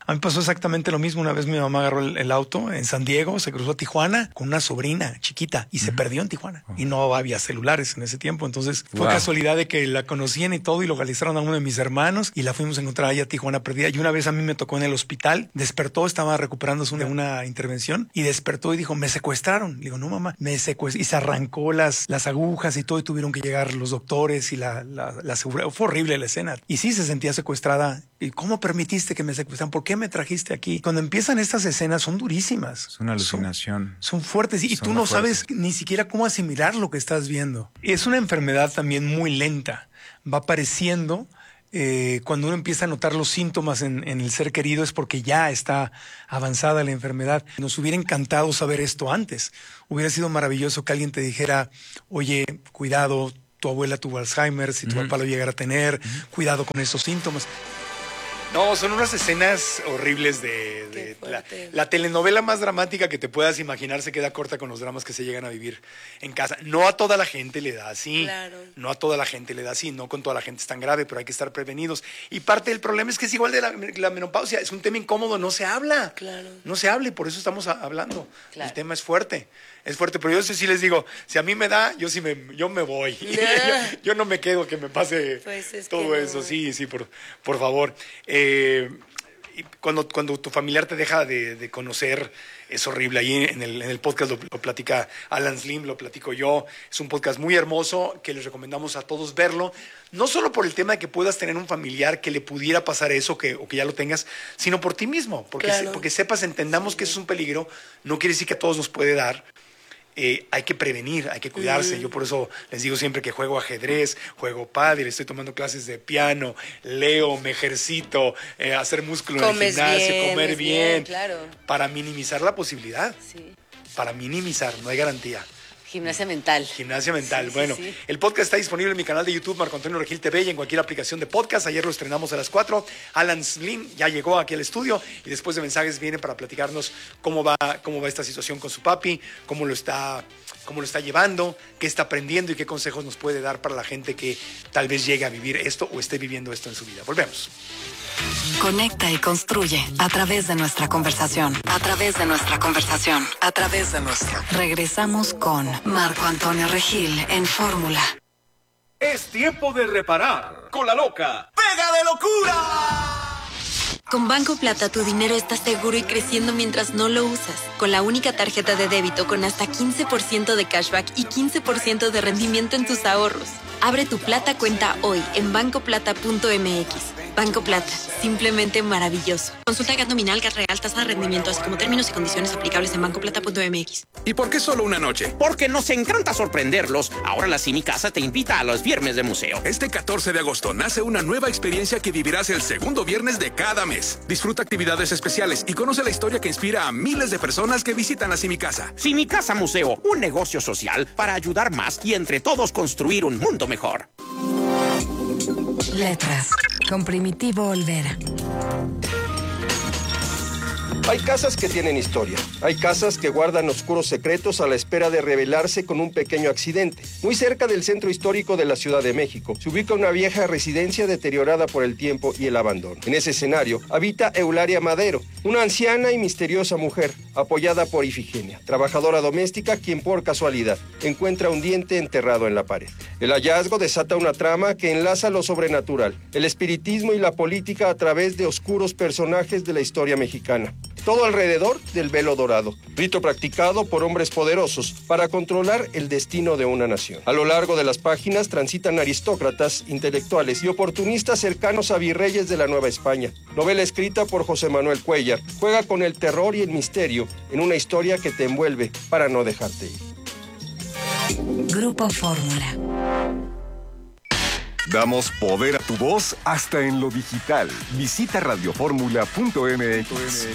A mí pasó exactamente lo mismo. Una vez mi mamá agarró el, el auto en San Diego, se cruzó a Tijuana con una sobrina chiquita y uh-huh. se perdió en Tijuana. Uh-huh. Y no había celulares en ese tiempo. Entonces fue wow. casualidad de que la conocían y todo y localizaron a uno de mis hermanos y la fuimos a encontrar allá a Tijuana perdida. Y una vez a mí me tocó en el hospital, despertó, estaba recuperándose de una intervención y despertó y dijo, me secuestraron. Le digo, no mamá, me secuestraron. Y se arrancó las, las agujas y todo y tuvieron que llegar los doctores y la, la, la seguridad. Fue horrible la escena. Y sí se sentía secuestrada. ¿Y cómo permitiste que me secuestraran? ¿Por qué me trajiste aquí? Cuando empiezan estas escenas son durísimas. Es una alucinación. Son, son fuertes y, y tú no fuertes. sabes ni siquiera cómo asimilar lo que estás viendo. Es una enfermedad también muy lenta. Va apareciendo eh, cuando uno empieza a notar los síntomas en, en el ser querido es porque ya está avanzada la enfermedad. Nos hubiera encantado saber esto antes. Hubiera sido maravilloso que alguien te dijera, oye, cuidado, tu abuela tuvo Alzheimer, si tu uh-huh. papá lo llegara a tener, uh-huh. cuidado con esos síntomas. No, son unas escenas horribles de, de la, la telenovela más dramática que te puedas imaginar se queda corta con los dramas que se llegan a vivir en casa. No a toda la gente le da así, claro. no a toda la gente le da así, no con toda la gente es tan grave, pero hay que estar prevenidos. Y parte del problema es que es igual de la, la menopausia, es un tema incómodo, no se habla, claro. no se habla y por eso estamos hablando. Claro. El tema es fuerte. Es fuerte, pero yo sí les digo, si a mí me da, yo sí me, yo me voy. yo, yo no me quedo que me pase pues todo no. eso. Sí, sí, por, por favor. Eh, cuando, cuando tu familiar te deja de, de conocer, es horrible. Ahí en el, en el podcast lo, lo platica Alan Slim, lo platico yo. Es un podcast muy hermoso que les recomendamos a todos verlo. No solo por el tema de que puedas tener un familiar que le pudiera pasar eso que, o que ya lo tengas, sino por ti mismo. Porque, claro. se, porque sepas, entendamos sí. que es un peligro. No quiere decir que a todos nos puede dar. Eh, hay que prevenir, hay que cuidarse. Mm. Yo por eso les digo siempre que juego ajedrez, juego pádel, estoy tomando clases de piano, leo, me ejercito, eh, hacer músculo Comes en el gimnasio, bien, comer bien, bien claro. para minimizar la posibilidad. Sí. Para minimizar, no hay garantía. Gimnasia mental. Gimnasia mental. Sí, bueno, sí, sí. El podcast está disponible en mi canal de YouTube, Marco Antonio Regil T V, y en cualquier aplicación de podcast. Ayer lo estrenamos a las cuatro. Alan Slim ya llegó aquí al estudio y después de mensajes viene para platicarnos cómo va, cómo va esta situación con su papi, cómo lo está, cómo lo está llevando, qué está aprendiendo y qué consejos nos puede dar para la gente que tal vez llegue a vivir esto o esté viviendo esto en su vida. Volvemos. Conecta y construye a través de nuestra conversación, a través de nuestra conversación, a través de nuestra. Regresamos con Marco Antonio Regil en Fórmula. Es tiempo de reparar con la loca ¡Pega de locura! Con Banco Plata tu dinero está seguro y creciendo mientras no lo usas. Con la única tarjeta de débito con hasta quince por ciento de cashback y quince por ciento de rendimiento en tus ahorros. Abre tu Plata cuenta hoy en banco plata punto m x. Banco Plata, simplemente maravilloso. Consulta Cat nominal, Cat real, tasa de rendimiento, así como términos y condiciones aplicables en banco plata punto m x. ¿Y por qué solo una noche? Porque nos encanta sorprenderlos. Ahora la Cine Casa te invita a los viernes de museo. Este catorce de agosto nace una nueva experiencia que vivirás el segundo viernes de cada mes. Disfruta actividades especiales y conoce la historia que inspira a miles de personas que visitan la Cine Casa. Cine Casa Museo, un negocio social para ayudar más y entre todos construir un mundo mejor. Letras, con Primitivo Olvera. Hay casas que tienen historia. Hay casas que guardan oscuros secretos a la espera de revelarse con un pequeño accidente. Muy cerca del centro histórico de la Ciudad de México, se ubica una vieja residencia deteriorada por el tiempo y el abandono. En ese escenario habita Eulalia Madero, una anciana y misteriosa mujer, apoyada por Ifigenia, trabajadora doméstica quien por casualidad encuentra un diente enterrado en la pared. El hallazgo desata una trama que enlaza lo sobrenatural, el espiritismo y la política a través de oscuros personajes de la historia mexicana. Todo alrededor del velo dorado, rito practicado por hombres poderosos para controlar el destino de una nación. A lo largo de las páginas transitan aristócratas, intelectuales y oportunistas cercanos a virreyes de la Nueva España. Novela escrita por José Manuel Cuellar, juega con el terror y el misterio en una historia que te envuelve para no dejarte ir. Grupo Fórmula. Damos poder a tu voz hasta en lo digital. Visita radio fórmula punto m x.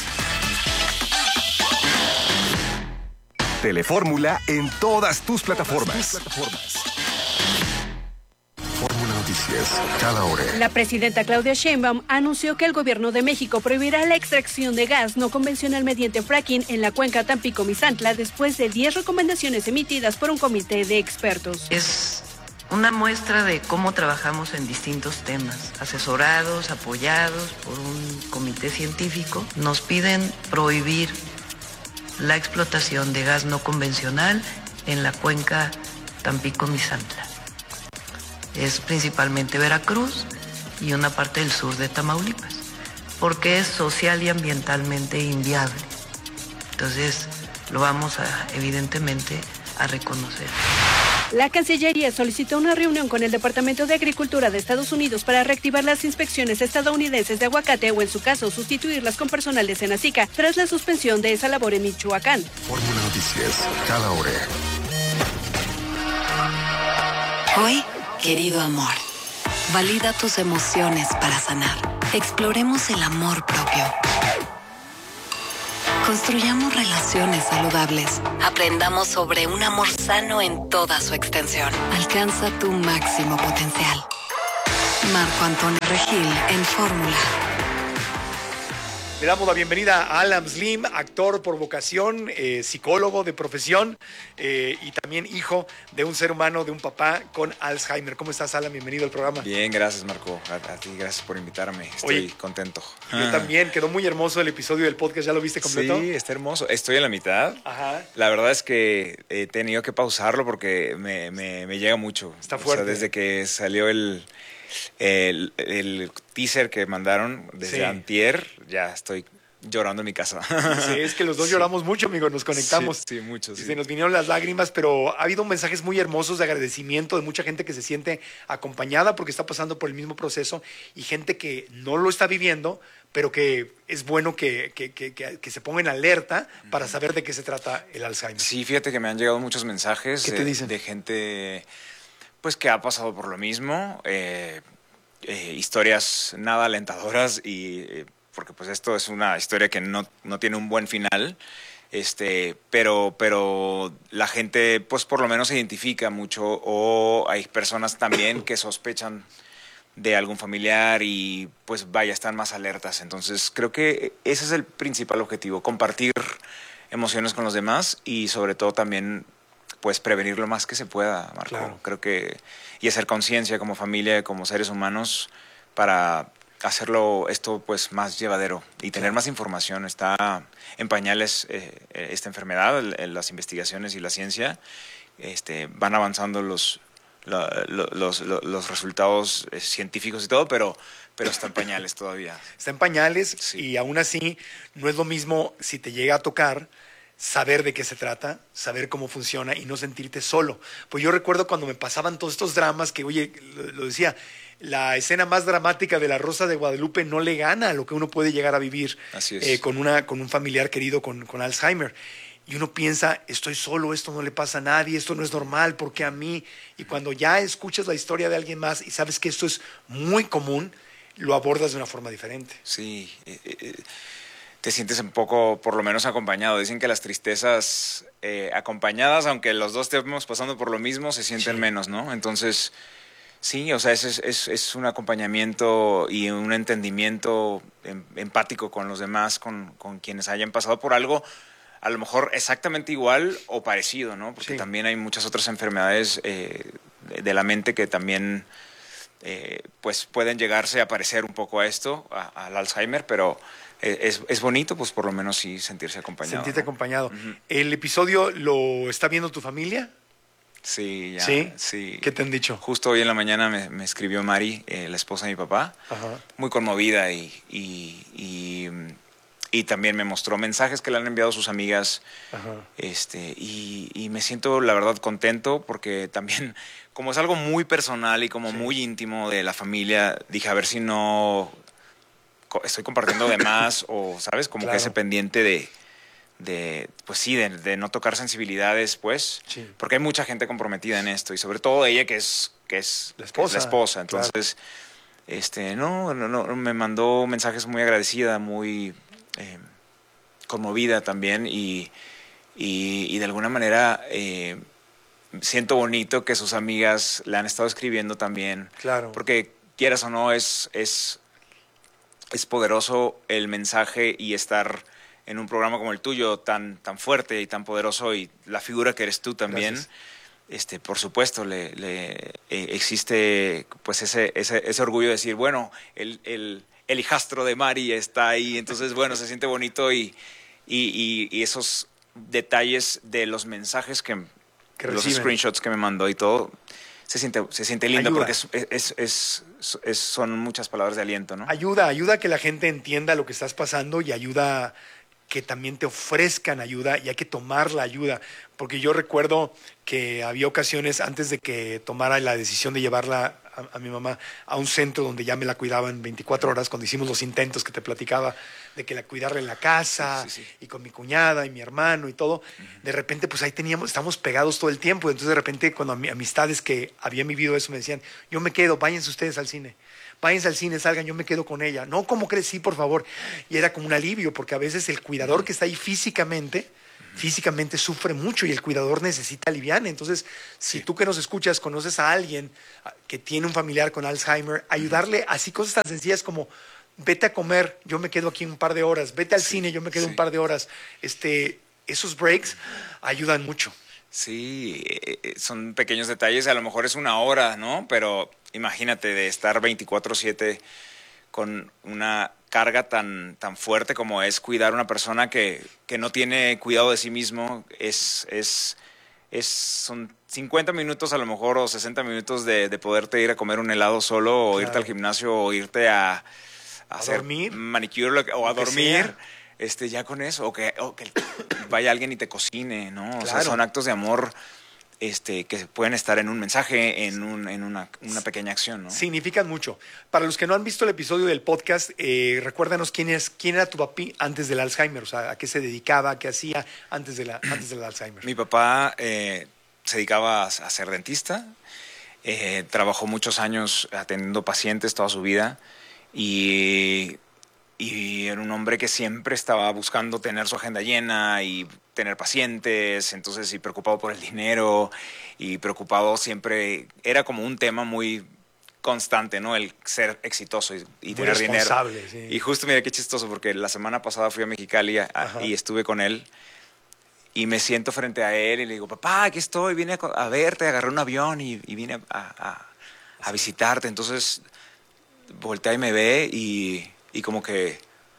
Telefórmula en todas tus plataformas. Fórmula Noticias, cada hora. La presidenta Claudia Sheinbaum anunció que el gobierno de México prohibirá la extracción de gas no convencional mediante fracking en la cuenca Tampico-Misantla después de diez recomendaciones emitidas por un comité de expertos. Es Una muestra de cómo trabajamos en distintos temas, asesorados, apoyados por un comité científico. Nos piden prohibir la explotación de gas no convencional en la cuenca Tampico-Misantla. Es principalmente Veracruz y una parte del sur de Tamaulipas, porque es social y ambientalmente inviable. Entonces, lo vamos a, evidentemente, a reconocer. La Cancillería solicitó una reunión con el Departamento de Agricultura de Estados Unidos para reactivar las inspecciones estadounidenses de aguacate o, en su caso, sustituirlas con personal de Senacica tras la suspensión de esa labor en Michoacán. Fórmula Noticias, cada hora. Hoy, querido amor, valida tus emociones para sanar. Exploremos el amor propio. Construyamos relaciones saludables. Aprendamos sobre un amor sano en toda su extensión. Alcanza tu máximo potencial. Marco Antonio Regil en Fórmula. Le damos la bienvenida a Alan Slim, actor por vocación, eh, psicólogo de profesión eh, y también hijo de un ser humano, de un papá con Alzheimer. ¿Cómo estás, Alan? Bienvenido al programa. Bien, gracias, Marco. A, a ti, gracias por invitarme. Estoy Oye, contento. Yo también. Quedó muy hermoso el episodio del podcast. ¿Ya lo viste completo? Sí, está hermoso. Estoy a la mitad. Ajá. La verdad es que he tenido que pausarlo porque me, me, me llega mucho. Está fuerte. O sea, desde que salió el... El, el teaser que mandaron desde Sí. antier, ya estoy llorando en mi casa. Sí, es que los dos Sí. lloramos mucho, amigo, nos conectamos. Sí, sí, mucho, Y sí. se nos vinieron las lágrimas, pero ha habido mensajes muy hermosos de agradecimiento de mucha gente que se siente acompañada porque está pasando por el mismo proceso y gente que no lo está viviendo, pero que es bueno que, que, que, que, que se ponga en alerta para saber de qué se trata el Alzheimer. Sí, fíjate que me han llegado muchos mensajes ¿Qué te de, dicen? de gente pues que ha pasado por lo mismo, eh, eh, historias nada alentadoras y eh, porque pues esto es una historia que no, no tiene un buen final, este, pero, pero la gente pues por lo menos se identifica mucho o hay personas también que sospechan de algún familiar y pues vaya, están más alertas. Entonces creo que ese es el principal objetivo, compartir emociones con los demás y sobre todo también pues prevenir lo más que se pueda, Marco. Claro. Creo que y hacer conciencia como familia, como seres humanos para hacerlo esto pues más llevadero y tener más información. Está en pañales eh, esta enfermedad, el, las investigaciones y la ciencia este, van avanzando los La, lo, los, lo, los resultados eh, científicos y todo, pero, pero está en pañales todavía. Está en pañales sí. Y aún así no es lo mismo si te llega a tocar saber de qué se trata, saber cómo funciona y no sentirte solo. Pues yo recuerdo cuando me pasaban todos estos dramas que, oye, lo, lo decía, la escena más dramática de La Rosa de Guadalupe no le gana a lo que uno puede llegar a vivir Así es. eh, con, una, con un familiar querido con, con Alzheimer. Y uno piensa, estoy solo, esto no le pasa a nadie, esto no es normal, ¿por qué a mí? Y cuando ya escuchas la historia de alguien más y sabes que esto es muy común, lo abordas de una forma diferente. Sí, eh, eh, te sientes un poco, por lo menos, acompañado. Dicen que las tristezas eh, acompañadas, aunque los dos estemos pasando por lo mismo, se sienten Sí. menos, ¿no? Entonces, sí, o sea, es, es, es un acompañamiento y un entendimiento em, empático con los demás, con, con quienes hayan pasado por algo a lo mejor exactamente igual o parecido, ¿no? Porque Sí. también hay muchas otras enfermedades eh, de, de la mente que también eh, pues pueden llegarse a parecer un poco a esto, a, al Alzheimer, pero eh, es, es bonito pues por lo menos sí sentirse acompañado. Sentirte ¿no? acompañado. Uh-huh. ¿El episodio lo está viendo tu familia? Sí, ya. ¿Sí? Sí. ¿Qué te han dicho? Justo hoy en la mañana me, me escribió Mari, eh, la esposa de mi papá, Ajá. muy conmovida y, y, y, y también me mostró mensajes que le han enviado sus amigas. Ajá. Este, y, y me siento, la verdad, contento porque también, como es algo muy personal y como Sí. muy íntimo de la familia, dije, a ver si no co- estoy compartiendo de más o, ¿sabes? Como Claro. que ese pendiente de, de pues sí, de, de no tocar sensibilidades, pues, Sí. porque hay mucha gente comprometida en esto y sobre todo ella que es, que es La esposa, que es la esposa. claro. Entonces, este, no, no, no, me mandó mensajes muy agradecida, muy eh, conmovida también y, y, y de alguna manera eh, siento bonito que sus amigas le han estado escribiendo también. Claro. Porque quieras o no, es, es, es poderoso el mensaje y estar en un programa como el tuyo tan, tan fuerte y tan poderoso y la figura que eres tú también. Gracias. este, por supuesto, le, le eh, existe pues ese, ese, ese orgullo de decir, bueno, el, el, el hijastro de Mari está ahí, entonces, bueno, se siente bonito y, y, y, y esos detalles de los mensajes que, que los reciben. screenshots que me mandó y todo, se siente, se siente lindo Ayuda. porque es, es, es, es, son muchas palabras de aliento, ¿no? Ayuda, ayuda a que la gente entienda lo que estás pasando y ayuda que también te ofrezcan ayuda y hay que tomar la ayuda. Porque yo recuerdo que había ocasiones antes de que tomara la decisión de llevarla a, a mi mamá a un centro donde ya me la cuidaban veinticuatro horas, cuando hicimos los intentos que te platicaba, de que la cuidarla en la casa, sí, sí, sí. y con mi cuñada y mi hermano y todo. Uh-huh. De repente, pues ahí teníamos, estamos pegados todo el tiempo. Entonces, de repente, cuando amistades que habían vivido eso me decían, yo me quedo, váyanse ustedes al cine. Váyanse al cine, salgan, yo me quedo con ella. No, ¿cómo crees? Sí, por favor. Y era como un alivio, porque a veces el cuidador uh-huh. que está ahí físicamente, uh-huh. físicamente sufre mucho y el cuidador necesita aliviar. Entonces, si sí. tú que nos escuchas conoces a alguien que tiene un familiar con Alzheimer, ayudarle uh-huh. así cosas tan sencillas como vete a comer, yo me quedo aquí un par de horas, vete al sí, cine, yo me quedo sí. un par de horas. Este, esos breaks ayudan mucho. Sí, son pequeños detalles, a lo mejor es una hora, ¿no? Pero imagínate de estar veinticuatro siete con una carga tan, tan fuerte como es cuidar a una persona que, que no tiene cuidado de sí mismo, es, es, es, son cincuenta minutos a lo mejor o sesenta minutos de, de poderte ir a comer un helado solo o claro. irte al gimnasio o irte a, a, ¿A hacer dormir? manicure o a Lo que dormir. sea. Este, ya con eso, o que, o que vaya alguien y te cocine, ¿no? O claro. sea, son actos de amor este, que pueden estar en un mensaje, en, un, en una, una pequeña acción, ¿no? Significan mucho. Para los que no han visto el episodio del podcast, eh, recuérdanos quién, es, quién era tu papi antes del Alzheimer, o sea, a qué se dedicaba, a qué hacía antes, de la, antes del Alzheimer. Mi papá eh, se dedicaba a, a ser dentista, eh, trabajó muchos años atendiendo pacientes toda su vida y... Y era un hombre que siempre estaba buscando tener su agenda llena y tener pacientes, entonces y preocupado por el dinero y preocupado siempre, era como un tema muy constante, ¿no? El ser exitoso y, y tener dinero. Sí. Y justo, mira qué chistoso, porque la semana pasada fui a Mexicali a, a, y estuve con él y me siento frente a él y le digo, papá, aquí estoy, vine a, a verte, agarré un avión y, y vine a, a, a visitarte. Entonces voltea y me ve y... y como que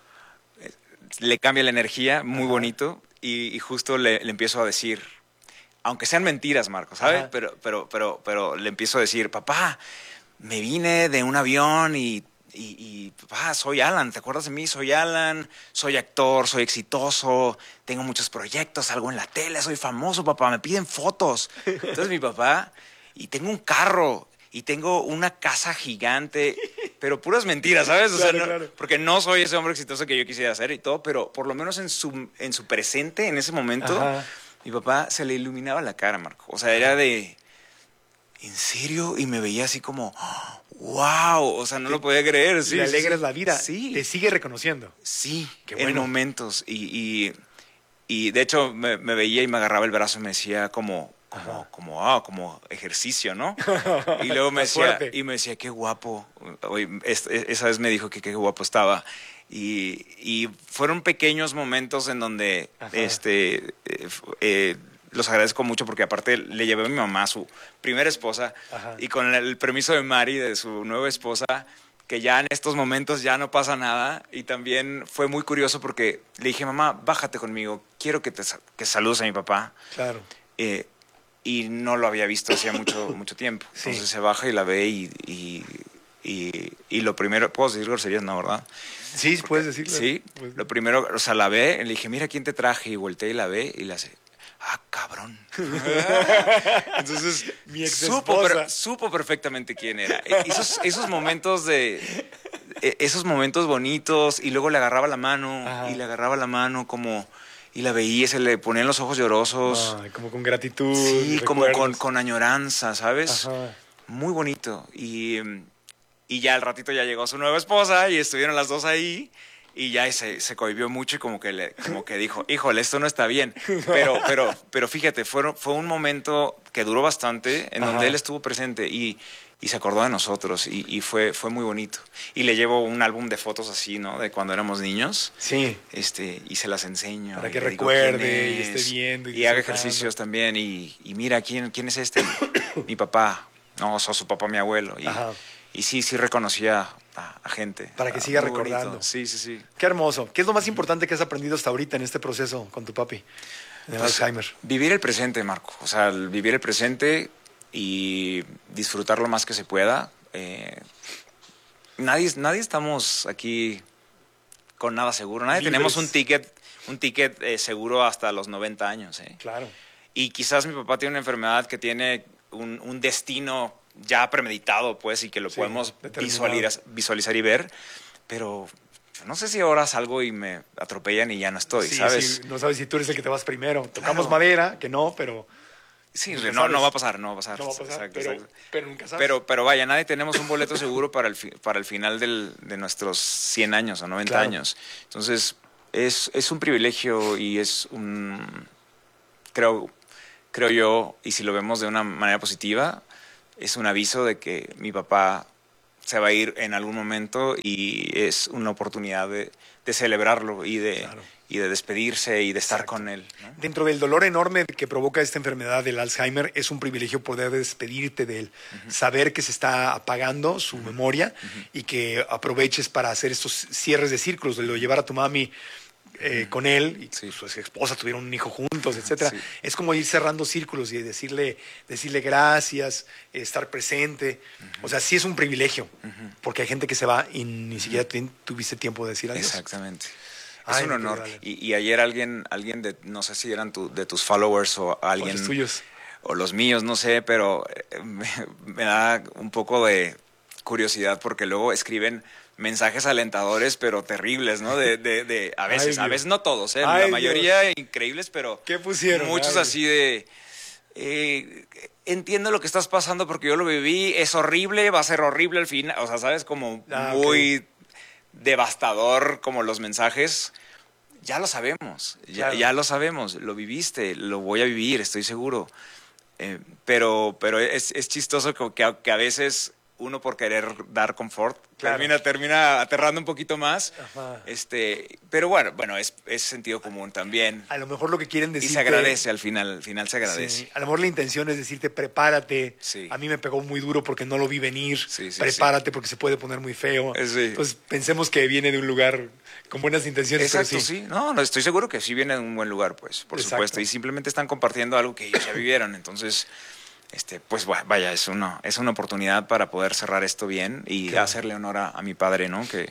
le cambia la energía, muy Ajá. bonito, y, y justo le, le empiezo a decir, aunque sean mentiras, Marco, ¿sabes? Pero, pero, pero, pero le empiezo a decir, papá, me vine de un avión y, y, y, papá, soy Alan, ¿te acuerdas de mí? Soy Alan, soy actor, soy exitoso, tengo muchos proyectos, salgo en la tele, soy famoso, papá, me piden fotos. Entonces mi papá, y tengo un carro, y tengo una casa gigante, pero puras mentiras, ¿sabes? O claro, sea, no, claro. Porque no soy ese hombre exitoso que yo quisiera ser y todo, pero por lo menos en su, en su presente, en ese momento, Ajá. mi papá se le iluminaba la cara, Marco. O sea, era de, ¿en serio? Y me veía así como, wow, o sea, no sí. lo podía creer. Sí, le alegras sí, la vida, sí. te sigue reconociendo. Sí, qué en bueno. momentos. Y, y, y de hecho me, me veía y me agarraba el brazo y me decía como... Como, como, ah, como ejercicio, ¿no? Y luego me decía, y me decía, qué guapo. Hoy, es, esa vez me dijo que qué guapo estaba. Y, y fueron pequeños momentos en donde este, eh, eh, los agradezco mucho porque aparte le llevé a mi mamá, su primera esposa, Ajá. y con el permiso de Mari, de su nueva esposa, que ya en estos momentos ya no pasa nada. Y también fue muy curioso porque le dije, mamá, bájate conmigo, quiero que, te, que saludes a mi papá. Claro. Eh, y no lo había visto hacía mucho, mucho tiempo. Sí. Entonces se baja y la ve y, y, y, y lo primero... ¿Puedo decir groserías? No, ¿verdad? Sí, Porque, puedes decirlo. Sí, pues, lo primero, o sea, la ve, le dije, mira quién te traje, y volteé y la ve y le hace, ah, cabrón. Entonces, mi ex supo, per, supo perfectamente quién era. Esos, esos momentos de... Esos momentos bonitos, y luego le agarraba la mano, Ajá. y le agarraba la mano como... Y la veía, se le ponían los ojos llorosos. Ay, como con gratitud. Sí, como con, con añoranza, ¿sabes? Ajá. Muy bonito. Y, y ya al ratito ya llegó su nueva esposa y estuvieron las dos ahí. Y ya se, se cohibió mucho y como que, le, como que dijo, híjole, esto no está bien. Pero, pero, pero fíjate, fue, fue un momento que duró bastante en Ajá. donde él estuvo presente. Y, y se acordó de nosotros y, y fue, fue muy bonito. Y le llevo un álbum de fotos así, ¿no? De cuando éramos niños. Sí. Este, y se las enseño. Para y que le digo recuerde quién y es, esté viendo. Y, y haga ejercicios también. Y, y mira, ¿quién, ¿quién es este? Mi papá. No, sos su papá, mi abuelo. Y, Ajá. y sí, sí reconocía a, a gente. Para que Ah, siga muy recordando. bonito. Sí, sí, sí. Qué hermoso. ¿Qué es lo más importante que has aprendido hasta ahorita en este proceso con tu papi? De Pues, Alzheimer. Vivir el presente, Marco. O sea, el vivir el presente y disfrutar lo más que se pueda. Eh, nadie, nadie estamos aquí con nada seguro. Nadie Libres. tenemos un ticket, un ticket eh, seguro hasta los noventa años. ¿eh? Claro. Y quizás mi papá tiene una enfermedad que tiene un, un destino ya premeditado, pues, y que lo Sí, podemos determinado. visualizar, visualizar y ver. Pero yo no sé si ahora salgo y me atropellan y ya no estoy, Sí, ¿sabes? sí, no sabes si tú eres el que te vas primero. Tocamos Claro. madera, que no, pero... Sí, nunca no, sabes. no va a pasar, no va a pasar. No va a pasar, Exacto, pero, exacto. pero nunca sabes. Pero, pero vaya, nadie tenemos un boleto seguro para el, fi- para el final del, de nuestros cien años o noventa Claro. años. Entonces, es, es un privilegio y es un, creo, creo yo, y si lo vemos de una manera positiva, es un aviso de que mi papá se va a ir en algún momento y es una oportunidad de, de celebrarlo y de, y de despedirse y de estar con él, ¿no? Dentro del dolor enorme que provoca esta enfermedad del Alzheimer, es un privilegio poder despedirte de él, saber que se está apagando su memoria y que aproveches para hacer estos cierres de círculos, de lo llevar a tu mami eh, con él y su esposa tuvieron un hijo juntos, etcétera. Sí. Es como ir cerrando círculos y decirle, decirle gracias, eh, estar presente. O sea, sí es un privilegio, porque hay gente que se va y ni siquiera tu- tuviste tiempo de decir adiós. Exactamente. Ay, Es un mi honor. querido Ale. Y, y ayer alguien, alguien de, no sé si eran tu- de tus followers o alguien. los tuyos. O los míos, no sé, pero eh, me, me da un poco de curiosidad porque luego escriben mensajes alentadores, pero terribles, ¿no? De, de, de a veces, Ay, a Dios. veces no todos, ¿eh? Ay, La mayoría increíbles, pero ¿Qué pusieron? muchos Ay. así de. eh, entiendo lo que estás pasando porque yo lo viví, es horrible, va a ser horrible al final. O sea, ¿sabes? Como Ah, muy devastador como los mensajes. Ya lo sabemos, ya, Claro. ya lo sabemos, lo viviste, lo voy a vivir, estoy seguro. Eh, pero pero es, es chistoso que, que a- que a veces uno por querer dar confort Claro. termina, termina aterrando un poquito más. Ajá. Este, pero bueno, bueno, es, es sentido común también. A lo mejor lo que quieren Y decir. se agradece al final, al final se agradece. Sí, a lo mejor la intención es decirte, prepárate. Sí. A mí me pegó muy duro porque no lo vi venir. Sí, sí, prepárate porque se puede poner muy feo. Eh, sí. Entonces pensemos que viene de un lugar con buenas intenciones. pero Exacto, sí. No, no, estoy seguro que sí viene de un buen lugar, pues, por Exacto. supuesto. Y simplemente están compartiendo algo que ellos ya vivieron. Entonces, este, pues va- vaya, es una, es una oportunidad para poder cerrar esto bien y Claro. hacerle honor a, a mi padre, ¿no? Que,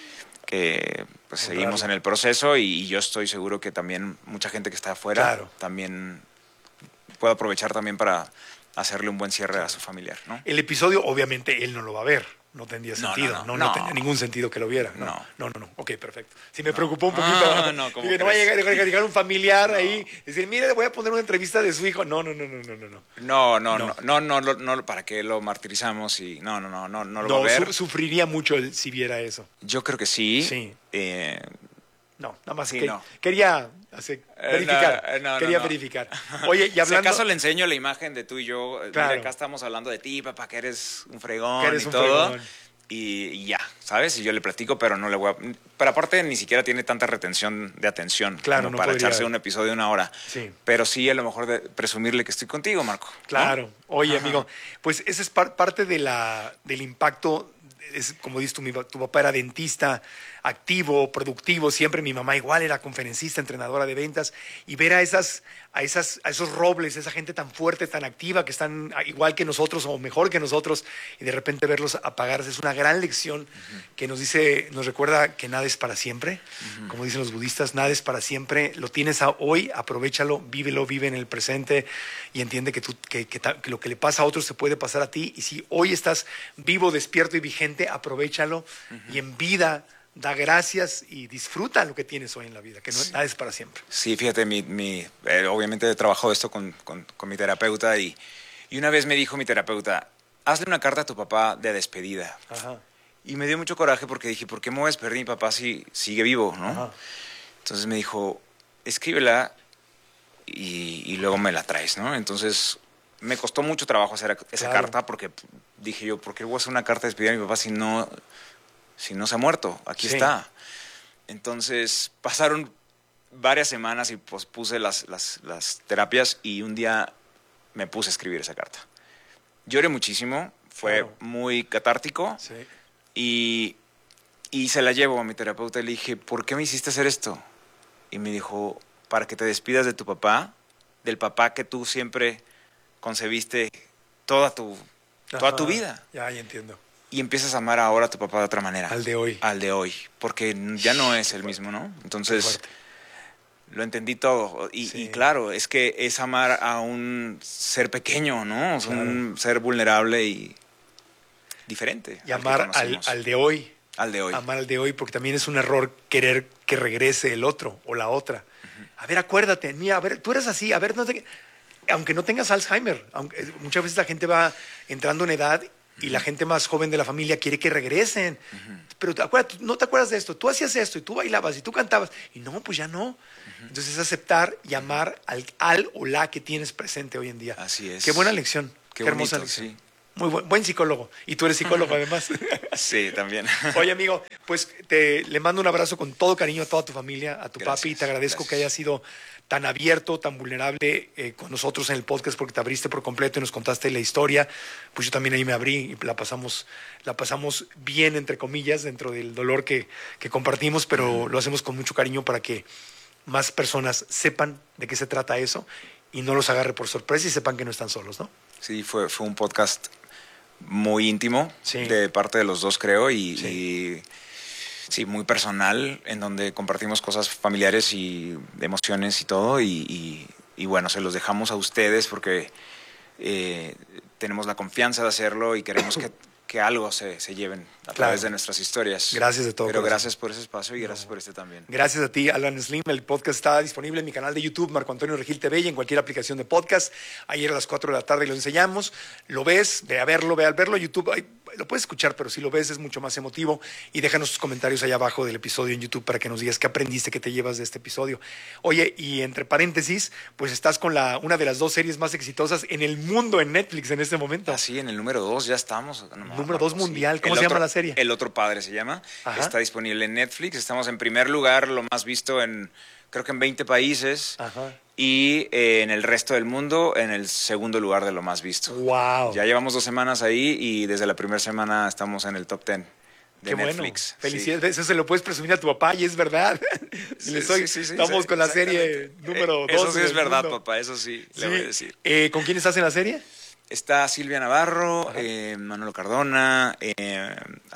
que pues, Honrarlo. seguimos en el proceso y, y yo estoy seguro que también mucha gente que está afuera Claro. también puede aprovechar también para hacerle un buen cierre a su familiar, ¿no? El episodio, obviamente, él no lo va a ver. No tendría No, no, sentido. no, No, no, no. tenía ningún sentido que lo viera. No, No. no, no. no. Ok, perfecto. Sí me preocupó un poquito. Ah, no, ¿cómo Dije, no va a crees? llegar, llegar- llegar un familiar ahí y decir, mire, le voy a poner una entrevista de su hijo. No, no, no, no, no, no. no. No, no, No. no, no, no, no, no, ¿para qué lo martirizamos? Y no, no, no, no, no lo va a No, ver. su- sufriría mucho él si viera eso. Yo creo que sí. Sí. Eh, No, nada más Sí, que no. quería hacer- Eh, verificar. no, eh, no, no, quería no. verificar. Oye, y Si hablando... acaso le enseño la imagen de tú y yo, eh, Claro. mira, acá estamos hablando de ti, papá, que eres un fregón Que eres y un todo. fregón. Y, y ya, ¿sabes? Y yo le platico, pero no le voy a... Pero aparte ni siquiera tiene tanta retención de atención Claro, como no para podría. echarse un episodio de una hora. Sí. Pero sí, a lo mejor de presumirle que estoy contigo, Marco. ¿no? Claro. Oye, Ajá. amigo, pues ese es par- parte de la, del impacto. Es, como dices tú, mi pa- tu papá era dentista, activo, productivo, siempre mi mamá igual era conferencista, entrenadora de ventas, y ver a esas, a esas, a esos robles, esa gente tan fuerte, tan activa, que están a- igual que nosotros o mejor que nosotros, y de repente verlos apagarse, es una gran lección que nos dice, nos recuerda que nada es para siempre, como dicen los budistas, nada es para siempre, lo tienes a hoy, aprovéchalo, vívelo, vive en el presente y entiende que, tú, que, que ta- que lo que le pasa a otros se puede pasar a ti, y si hoy estás vivo, despierto y vigente, aprovéchalo y en vida da gracias y disfruta lo que tienes hoy en la vida, que no, nada es para siempre. Sí, fíjate, mi, mi, eh, obviamente he trabajado esto con, con, con mi terapeuta y, y una vez me dijo mi terapeuta, hazle una carta a tu papá de despedida. Ajá. Y me dio mucho coraje porque dije, ¿por qué me voy a despedir de mi papá si sigue vivo, no? Ajá. Entonces me dijo, escríbela y, y luego me la traes, ¿no? Entonces me costó mucho trabajo hacer esa Claro. carta porque dije yo, ¿por qué voy a hacer una carta de despedida a mi papá si no, si no se ha muerto? Aquí Sí. está. Entonces pasaron varias semanas y pues puse las, las, las terapias y un día me puse a escribir esa carta. Lloré muchísimo, fue Claro. muy catártico Sí. y, y se la llevo a mi terapeuta y le dije, ¿por qué me hiciste hacer esto? Y me dijo, para que te despidas de tu papá, del papá que tú siempre concebiste toda tu, toda Ajá. tu vida. Ya, ya entiendo. Y empiezas a amar ahora a tu papá de otra manera. Al de hoy. Al de hoy. Porque ya no es el mismo, ¿no? Entonces, lo entendí todo. Y, Sí. y claro, es que es amar a un ser pequeño, ¿no? Es Claro. un ser vulnerable y diferente. Y al que amar al, conocimos. al de hoy. Al de hoy. Amar al de hoy, porque también es un error querer que regrese el otro o la otra. A ver, acuérdate, mira, a ver, tú eres así, a ver, no te... aunque no tengas Alzheimer, aunque muchas veces la gente va entrando en edad y la gente más joven de la familia quiere que regresen. Pero te acuérdate, no te acuerdas de esto, tú hacías esto y tú bailabas y tú cantabas y no, pues ya no. Entonces es aceptar y amar al, al o la que tienes presente hoy en día. Así es. Qué buena lección, qué, Qué hermosa bonito, lección. sí. Muy buen, buen psicólogo. Y tú eres psicólogo además. Sí, también. Oye, amigo, pues te, le mando un abrazo con todo cariño a toda tu familia, a tu Gracias, papi. Te agradezco gracias. que hayas sido tan abierto, tan vulnerable eh, con nosotros en el podcast porque te abriste por completo y nos contaste la historia. Pues yo también ahí me abrí y la pasamos, la pasamos bien, entre comillas, dentro del dolor que, que compartimos, pero lo hacemos con mucho cariño para que más personas sepan de qué se trata eso y no los agarre por sorpresa y sepan que no están solos, ¿no? Sí, fue, fue un podcast muy íntimo Sí. de parte de los dos, creo, y Sí. y, sí, muy personal, en donde compartimos cosas familiares y emociones y todo, y, y- y bueno, se los dejamos a ustedes porque eh, tenemos la confianza de hacerlo y queremos que, que algo se, se lleven a Claro. través de nuestras historias. Gracias de todo Pero corazón. gracias por ese espacio y gracias por este también. Gracias a ti, Alan Slim. El podcast está disponible en mi canal de YouTube, Marco Antonio Regil T V, y en cualquier aplicación de podcast. Ayer a las cuatro de la tarde lo enseñamos. Lo ves, ve a verlo, ve a verlo. YouTube, ay, lo puedes escuchar, pero si lo ves es mucho más emotivo. Y déjanos tus comentarios allá abajo del episodio en YouTube para que nos digas qué aprendiste, qué te llevas de este episodio. Oye, y entre paréntesis, pues estás con la, una de las dos series más exitosas en el mundo en Netflix en este momento. Así, en el número dos ya estamos. No, Número dos mundial. ¿Cómo El se llama otro- la serie? El Otro Padre se llama. Ajá. Está disponible en Netflix. Estamos en primer lugar, lo más visto en, creo que en veinte países. Ajá. Y eh, en el resto del mundo, en el segundo lugar de lo más visto. Wow. Ya llevamos dos semanas ahí y desde la primera semana estamos en el top ten de Qué bueno. Netflix. Felicidades. Eso se lo puedes presumir a tu papá y es verdad. Sí, Le soy- sí, sí, sí, estamos sí, con la serie exactamente. número Eh, Eso dos sí es del verdad, mundo. papá. Eso sí, le Sí. voy a decir. Eh, ¿Con quién estás en la serie? Está Silvia Navarro, eh, Manolo Cardona, eh,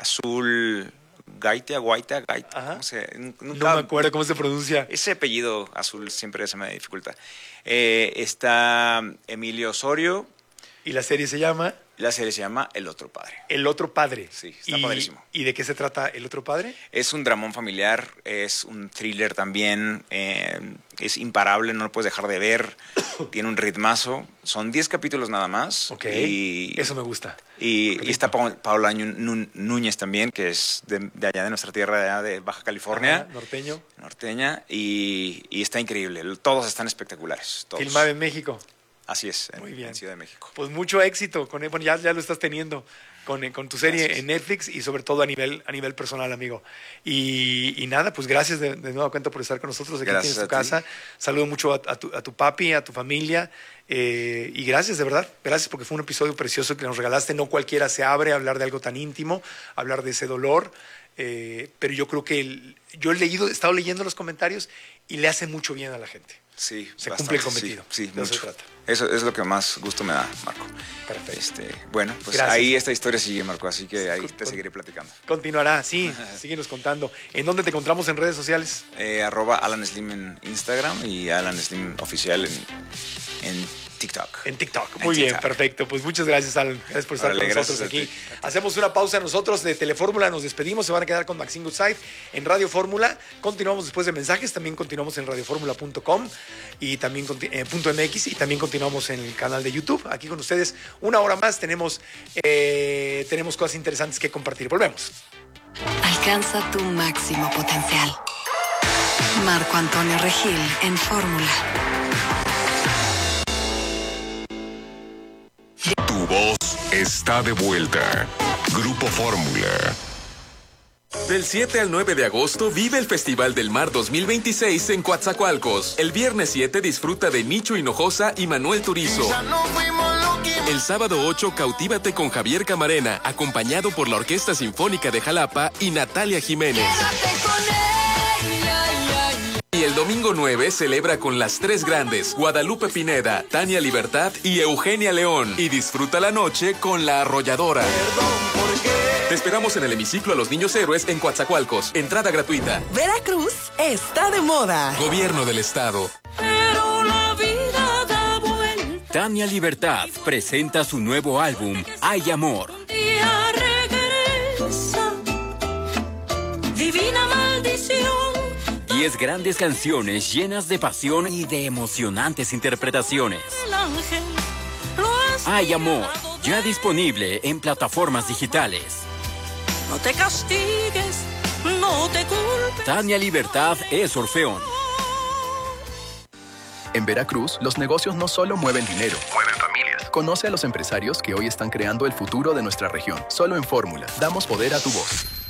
Azul Gaitia, Guaita, Gaita, ¿cómo se- nunca- No me acuerdo cómo se pronuncia. Ese apellido Azul siempre se me dificulta. Eh, está Emilio Osorio. ¿Y la serie se llama? La serie se llama El Otro Padre. El Otro Padre. Sí, está ¿Y, padrísimo. ¿Y de qué se trata El Otro Padre? Es un dramón familiar, es un thriller también, eh, es imparable, no lo puedes dejar de ver, tiene un ritmazo, son diez capítulos nada más. Ok, y, eso me gusta. Y, y está Pa- Paola Ñu- Nú- Núñez también, que es de, de allá de nuestra tierra, de, allá de Baja California, Ajá, norteño. norteña, y, y está increíble, todos están espectaculares. Todos. Filmado en México. Así es, en, Muy bien. en Ciudad de México. Pues mucho éxito. Con, bueno, ya, ya lo estás teniendo con, eh, con tu serie Gracias. en Netflix y sobre todo a nivel, a nivel personal, amigo. Y, y nada, pues gracias de, de nueva cuenta por estar con nosotros. Aquí Gracias tienes tu a ti. casa. Saludo mucho a, a tu, a tu papi, a tu familia. eh, y gracias, de verdad. Gracias porque fue un episodio precioso que nos regalaste. No cualquiera se abre a hablar de algo tan íntimo, hablar de ese dolor. eh, pero yo creo que el- yo he leído, he estado leyendo los comentarios y le hace mucho bien a la gente. Sí, Se bastante, cumple el cometido. Sí, sí, De eso se mucho. trata. Eso es lo que más gusto me da, Marco. Perfecto. Este, bueno, pues Gracias. ahí esta historia sigue, Marco, así que ahí te seguiré platicando. Continuará, sí, síguenos contando. ¿En dónde te encontramos en redes sociales? Eh, arroba Alan Slim en Instagram y Alan Slim oficial en, en TikTok. En TikTok. En Muy bien, TikTok. perfecto. Pues muchas gracias, Alan. Gracias por estar Órale, con nosotros gracias a aquí. ti. Hacemos una pausa nosotros de Telefórmula, nos despedimos, se van a quedar con Maxine Goodside en Radio Fórmula. Continuamos después de mensajes, también continuamos en radioformula punto com y también conti- eh, punto .mx y también continuamos en el canal de YouTube. Aquí con ustedes una hora más, tenemos, eh, tenemos cosas interesantes que compartir. Volvemos. Alcanza tu máximo potencial. Marco Antonio Regil en Fórmula. está de vuelta. Grupo Fórmula. Del siete al nueve de agosto vive el Festival del Mar dos mil veintiséis en Coatzacoalcos. El viernes siete disfruta de Nicho Hinojosa y Manuel Turizo. El sábado ocho cautívate con Javier Camarena, acompañado por la Orquesta Sinfónica de Jalapa y Natalia Jiménez. Y el domingo nueve celebra con las tres grandes, Guadalupe Pineda, Tania Libertad y Eugenia León. Y disfruta la noche con La Arrolladora. Te esperamos en el hemiciclo a los Niños Héroes en Coatzacoalcos. Entrada gratuita. Veracruz está de moda. Gobierno del Estado. Pero la vida da vuelta. Tania Libertad presenta su nuevo álbum, Hay Amor. Día regresa. Divina maldición. Diez grandes canciones llenas de pasión y de emocionantes interpretaciones. El ángel lo has Hay Amor, ya disponible en plataformas digitales. No te castigues, no te culpes. Tania Libertad es Orfeón. En Veracruz, los negocios no solo mueven dinero, mueven familias. Conoce a los empresarios que hoy están creando el futuro de nuestra región. Solo en Fórmula, damos poder a tu voz.